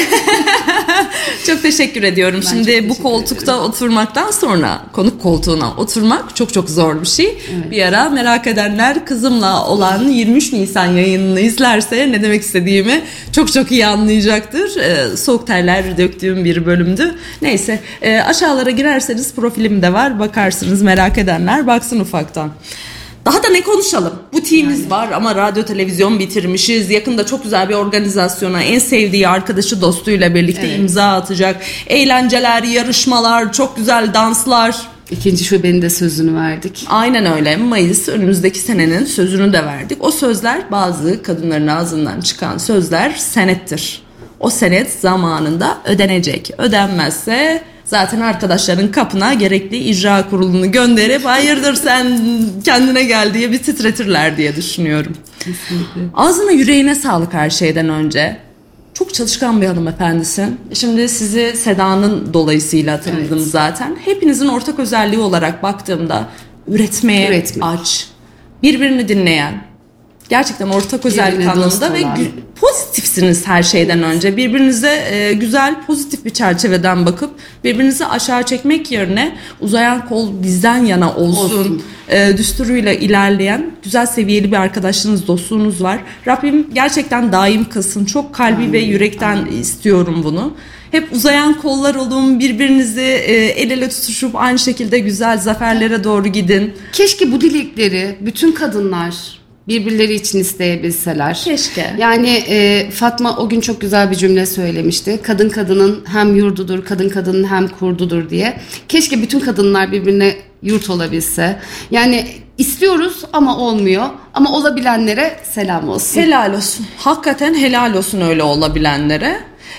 Çok teşekkür ediyorum. Şimdi bu koltukta oturmaktan sonra konuk koltuğuna oturmak çok çok zor bir şey. Evet. Bir ara merak edenler kızımla olan 23 Nisan yayınını izlerse ne demek istediğimi çok çok iyi anlayacak. Soğuk terler döktüğüm bir bölümdü. Neyse aşağılara girerseniz profilim de var. Bakarsınız, merak edenler baksın ufaktan. Daha da ne konuşalım? Butiğimiz var ama radyo televizyon bitirmişiz. Yakında çok güzel bir organizasyona en sevdiği arkadaşı dostuyla birlikte imza atacak. Eğlenceler, yarışmalar, çok güzel danslar. 2. şubenin de sözünü verdik. Aynen öyle. Mayıs önümüzdeki senenin sözünü de verdik. O sözler, bazı kadınların ağzından çıkan sözler senettir. O senet zamanında ödenecek. Ödenmezse zaten arkadaşların kapına gerekli icra kurulunu gönderip hayırdır sen kendine gel diye bir titretirler diye düşünüyorum. Kesinlikle. Ağzına yüreğine sağlık her şeyden önce. Çok çalışkan bir hanımefendisin. Şimdi sizi Seda'nın dolayısıyla tanıdım zaten. Hepinizin ortak özelliği olarak baktığımda üretmeye aç, birbirini dinleyen, gerçekten ortak özellik anlamında ve pozitifsiniz her şeyden önce. Birbirinize güzel, pozitif bir çerçeveden bakıp birbirinizi aşağı çekmek yerine uzayan kol bizden yana olsun. Düsturuyla ilerleyen güzel seviyeli bir arkadaşlığınız, dostluğunuz var. Rabbim gerçekten daim kılsın. Çok kalbi ve yürekten istiyorum bunu. Hep uzayan kollar olun, birbirinizi el ele tutuşup aynı şekilde güzel zaferlere doğru gidin. Keşke bu dilekleri bütün kadınlar birbirleri için isteyebilseler. Keşke. Yani Fatma o gün çok güzel bir cümle söylemişti. Kadın kadının hem yurdudur, kadın kadının hem kurdudur diye. Keşke bütün kadınlar birbirine yurt olabilse. Yani istiyoruz ama olmuyor. Ama olabilenlere selam olsun. Helal olsun. Hakikaten helal olsun öyle olabilenlere.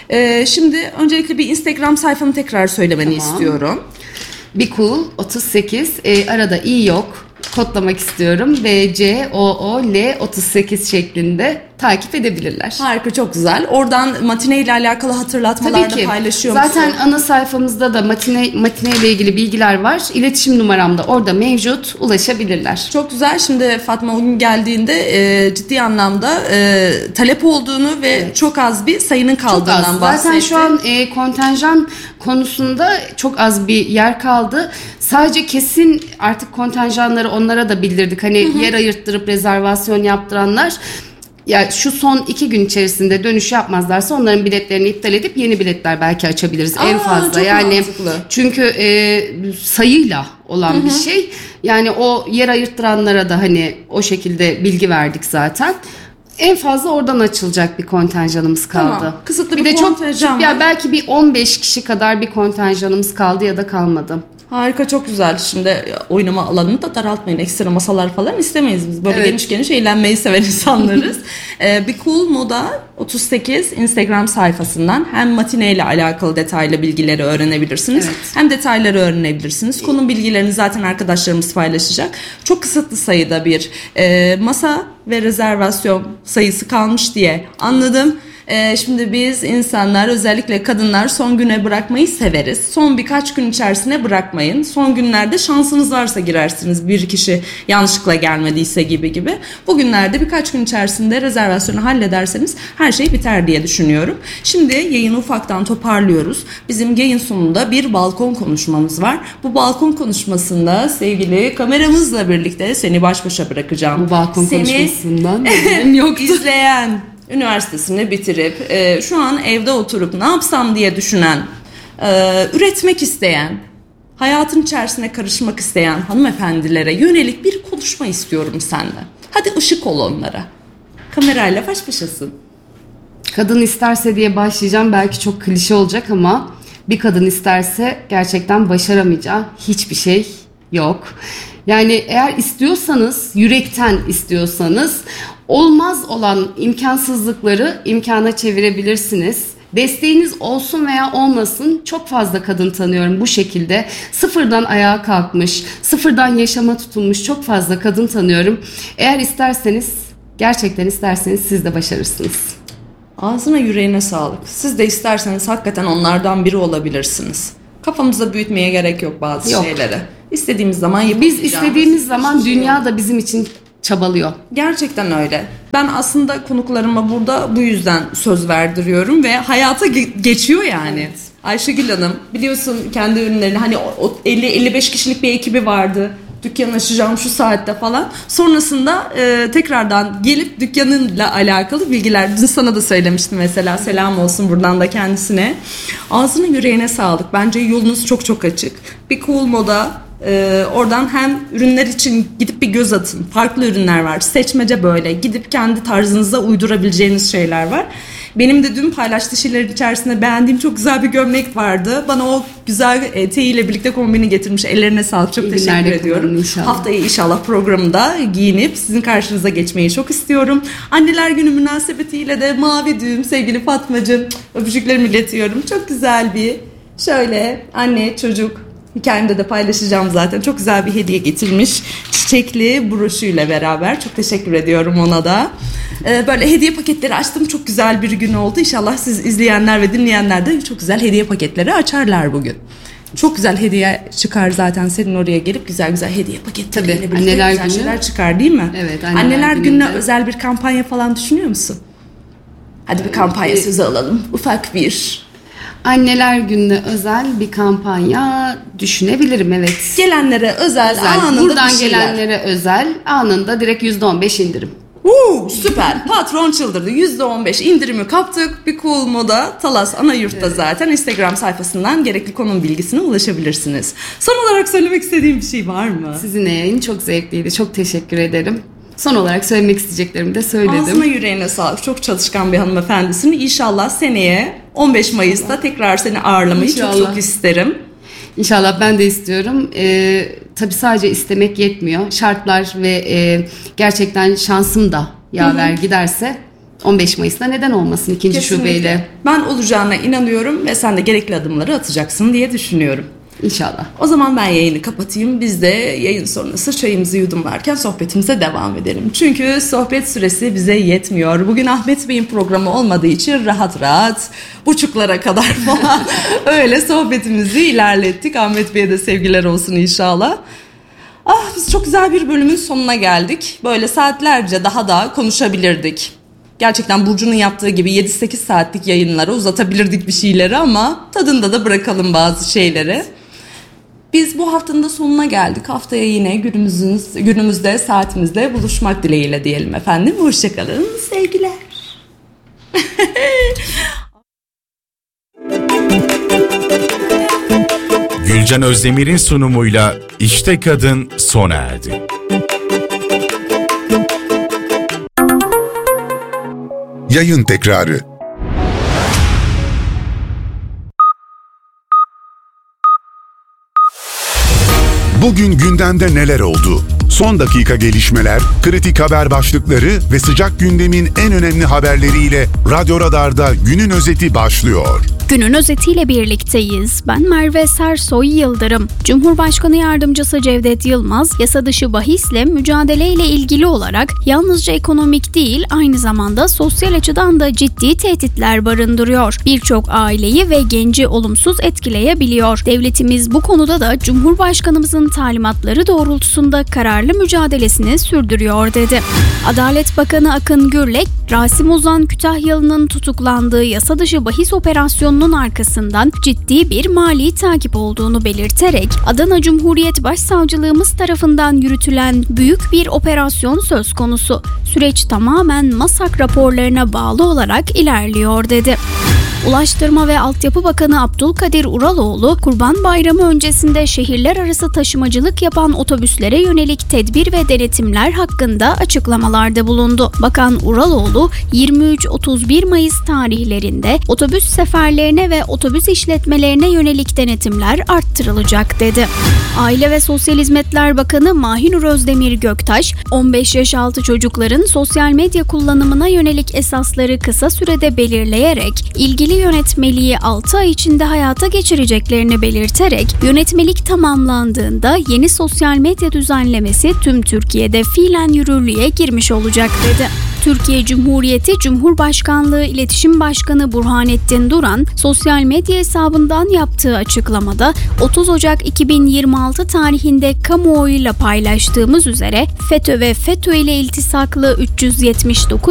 Şimdi öncelikle bir Instagram sayfanı tekrar söylemeni istiyorum. Be Cool 38. Arada i yok. Kodlamak istiyorum. BCOOL 38 şeklinde takip edebilirler. Harika, çok güzel. Oradan matine ile alakalı hatırlatmalar da paylaşıyor musun? Zaten ana sayfamızda da matine ile ilgili bilgiler var. İletişim numaram da orada mevcut. Ulaşabilirler. Çok güzel. Şimdi Fatma o gün geldiğinde ciddi anlamda talep olduğunu ve çok az bir sayının kaldığından bahsetti. Zaten şu an kontenjan konusunda çok az bir yer kaldı. Sadece kesin artık kontenjanları onlara da bildirdik. Hani yer ayırttırıp rezervasyon yaptıranlar ya şu son 2 gün içerisinde dönüş yapmazlarsa onların biletlerini iptal edip yeni biletler belki açabiliriz en fazla. Yani mantıklı. Çünkü sayıyla olan bir şey. Yani o yer ayırttıranlara da hani o şekilde bilgi verdik zaten. En fazla oradan açılacak bir kontenjanımız kaldı. Tamam. Kısıtlı bir kontenjan var. Ya belki bir 15 kişi kadar bir kontenjanımız kaldı ya da kalmadı. Harika, çok güzel. Şimdi oynama alanını da daraltmayın. Ekstra masalar falan istemeyiz biz. Böyle geniş geniş eğlenmeyi seven insanlarız. Be Cool Moda 38 Instagram sayfasından hem matine ile alakalı detaylı bilgileri öğrenebilirsiniz. Hem detayları öğrenebilirsiniz. Konu bilgilerini zaten arkadaşlarımız paylaşacak. Çok kısıtlı sayıda bir masa ve rezervasyon sayısı kalmış diye anladım. Şimdi biz insanlar, özellikle kadınlar son güne bırakmayı severiz. Son birkaç gün içerisine bırakmayın. Son günlerde şansınız varsa girersiniz. Bir kişi yanlışlıkla gelmediyse gibi. Bugünlerde birkaç gün içerisinde rezervasyonu hallederseniz her şey biter diye düşünüyorum. Şimdi yayını ufaktan toparlıyoruz. Bizim yayın sonunda bir balkon konuşmamız var. Bu balkon konuşmasında sevgili kameramızla birlikte seni baş başa bırakacağım. Bu balkon konuşmasından yoktu. İzleyen, üniversitesini bitirip şu an evde oturup ne yapsam diye düşünen, üretmek isteyen, hayatın içerisine karışmak isteyen hanımefendilere yönelik bir konuşma istiyorum senden. Hadi ışık ol onlara. Kamerayla baş başasın. Kadın isterse diye başlayacağım. Belki çok klişe olacak ama bir kadın isterse gerçekten başaramayacağı hiçbir şey yok. Yani eğer istiyorsanız, yürekten istiyorsanız olmaz olan imkansızlıkları imkana çevirebilirsiniz. Desteğiniz olsun veya olmasın, çok fazla kadın tanıyorum bu şekilde. Sıfırdan ayağa kalkmış, sıfırdan yaşama tutulmuş çok fazla kadın tanıyorum. Eğer isterseniz, gerçekten isterseniz siz de başarırsınız. Ağzına yüreğine sağlık. Siz de isterseniz hakikaten onlardan biri olabilirsiniz. Kafamızda büyütmeye gerek yok bazı şeyleri. İstediğimiz zaman yapacağımız. Biz istediğimiz zaman dünya da bizim için çabalıyor. Gerçekten öyle. Ben aslında konuklarıma burada bu yüzden söz verdiriyorum ve hayata geçiyor yani. Evet. Ayşegül Hanım biliyorsun kendi ürünlerini, hani o 50-55 kişilik bir ekibi vardı. Dükkan açacağım şu saatte falan. Sonrasında tekrardan gelip dükkanınla alakalı bilgiler. Dün sana da söylemiştim mesela. Selam olsun buradan da kendisine. Ağzına yüreğine sağlık. Bence yolunuz çok çok açık. Be Cool Moda. Oradan hem ürünler için gidip bir göz atın. Farklı ürünler var. Seçmece böyle. Gidip kendi tarzınıza uydurabileceğiniz şeyler var. Benim de dün paylaştığı şeylerin içerisinde beğendiğim çok güzel bir gömlek vardı. Bana o güzel eteğiyle birlikte kombini getirmiş. Ellerine sağlık. Çok teşekkür ediyorum. Inşallah. Haftaya inşallah programda giyinip sizin karşınıza geçmeyi çok istiyorum. Anneler Günü münasebetiyle de mavi düğüm sevgili Fatmacığım, öpücüklerimi iletiyorum. Çok güzel bir şöyle anne çocuk hikayemde de paylaşacağım zaten. Çok güzel bir hediye getirmiş. Çiçekli broşuyla beraber. Çok teşekkür ediyorum ona da. Böyle hediye paketleri açtım. Çok güzel bir gün oldu. İnşallah siz izleyenler ve dinleyenler de çok güzel hediye paketleri açarlar bugün. Çok güzel hediye çıkar zaten senin oraya gelip güzel hediye paketleriyle birlikte Anneler güzel Günü. şeyler çıkar değil mi? Evet. Anneler Günü'ne özel bir kampanya falan düşünüyor musun? Hadi bir kampanya sözü alalım. Ufak bir. Anneler Günü'ne özel bir kampanya düşünebilirim, evet. Gelenlere özel. Anında buradan bir şeyler. gelenlere özel anında direkt %15 indirim. Süper. Patron çıldırdı. %15 indirimi kaptık. Be Cool Moda Talas Anayurt'ta zaten Instagram sayfasından gerekli konum bilgisine ulaşabilirsiniz. Son olarak söylemek istediğim bir şey var mı? Sizinle yayın çok zevkliydi. Çok teşekkür ederim. Son olarak söylemek isteyeceklerimi de söyledim. Ağzına yüreğine sağlık. Çok çalışkan bir hanımefendisin. İnşallah seneye 15 Mayıs'ta tekrar seni ağırlamayı çok isterim. İnşallah, ben de istiyorum. Tabii sadece istemek yetmiyor. Şartlar ve gerçekten şansım da yaver giderse 15 Mayıs'ta neden olmasın ikinci Kesinlikle. şubeyle. Ben olacağına inanıyorum ve sen de gerekli adımları atacaksın diye düşünüyorum. İnşallah. O zaman ben yayını kapatayım. Biz de yayın sonrası çayımızı yudumlarken sohbetimize devam edelim. Çünkü sohbet süresi bize yetmiyor. Bugün Ahmet Bey'in programı olmadığı için rahat rahat buçuklara kadar falan öyle sohbetimizi ilerlettik. Ahmet Bey'e de sevgiler olsun inşallah. Biz çok güzel bir bölümün sonuna geldik. Böyle saatlerce daha da konuşabilirdik. Gerçekten Burcu'nun yaptığı gibi 7-8 saatlik yayınlara uzatabilirdik bir şeyleri ama tadında da bırakalım bazı şeyleri. Biz bu haftanın da sonuna geldik. Haftaya yine günümüzde, saatimizde buluşmak dileğiyle diyelim efendim. Hoşçakalın, sevgiler. Gülcan Özdemir'in sunumuyla İşte Kadın sona erdi. Yayın tekrarı. Bugün gündemde neler oldu? Son dakika gelişmeler, kritik haber başlıkları ve sıcak gündemin en önemli haberleriyle Radyo Radar'da günün özeti başlıyor. Günün özetiyle birlikteyiz. Ben Merve Sersoy Yıldırım. Cumhurbaşkanı Yardımcısı Cevdet Yılmaz, yasa dışı bahisle mücadeleyle ilgili olarak yalnızca ekonomik değil, aynı zamanda sosyal açıdan da ciddi tehditler barındırıyor. Birçok aileyi ve genci olumsuz etkileyebiliyor. Devletimiz bu konuda da Cumhurbaşkanımızın talimatları doğrultusunda kararlı mücadelesini sürdürüyor dedi. Adalet Bakanı Akın Gürlek, Rasim Ozan Kütahyalı'nın tutuklandığı yasa dışı bahis operasyonunun arkasından ciddi bir mali takip olduğunu belirterek, Adana Cumhuriyet Başsavcılığımız tarafından yürütülen büyük bir operasyon söz konusu. Süreç tamamen MASAK raporlarına bağlı olarak ilerliyor dedi. Ulaştırma ve Altyapı Bakanı Abdülkadir Uraloğlu, Kurban Bayramı öncesinde şehirler arası taşımacılık yapan otobüslere yönelik tedbir ve denetimler hakkında açıklamalarda bulundu. Bakan Uraloğlu, 23-31 Mayıs tarihlerinde otobüs seferlerine ve otobüs işletmelerine yönelik denetimler arttırılacak dedi. Aile ve Sosyal Hizmetler Bakanı Mahinur Özdemir Göktaş, 15 yaş altı çocukların sosyal medya kullanımına yönelik esasları kısa sürede belirleyerek ilgili yönetmeliği 6 ay içinde hayata geçireceklerini belirterek, yönetmelik tamamlandığında yeni sosyal medya düzenlemesi tüm Türkiye'de fiilen yürürlüğe girmiş olacak dedi. Türkiye Cumhuriyeti Cumhurbaşkanlığı İletişim Başkanı Burhanettin Duran, sosyal medya hesabından yaptığı açıklamada 30 Ocak 2026 tarihinde kamuoyuyla paylaştığımız üzere FETÖ ve FETÖ ile iltisaklı 379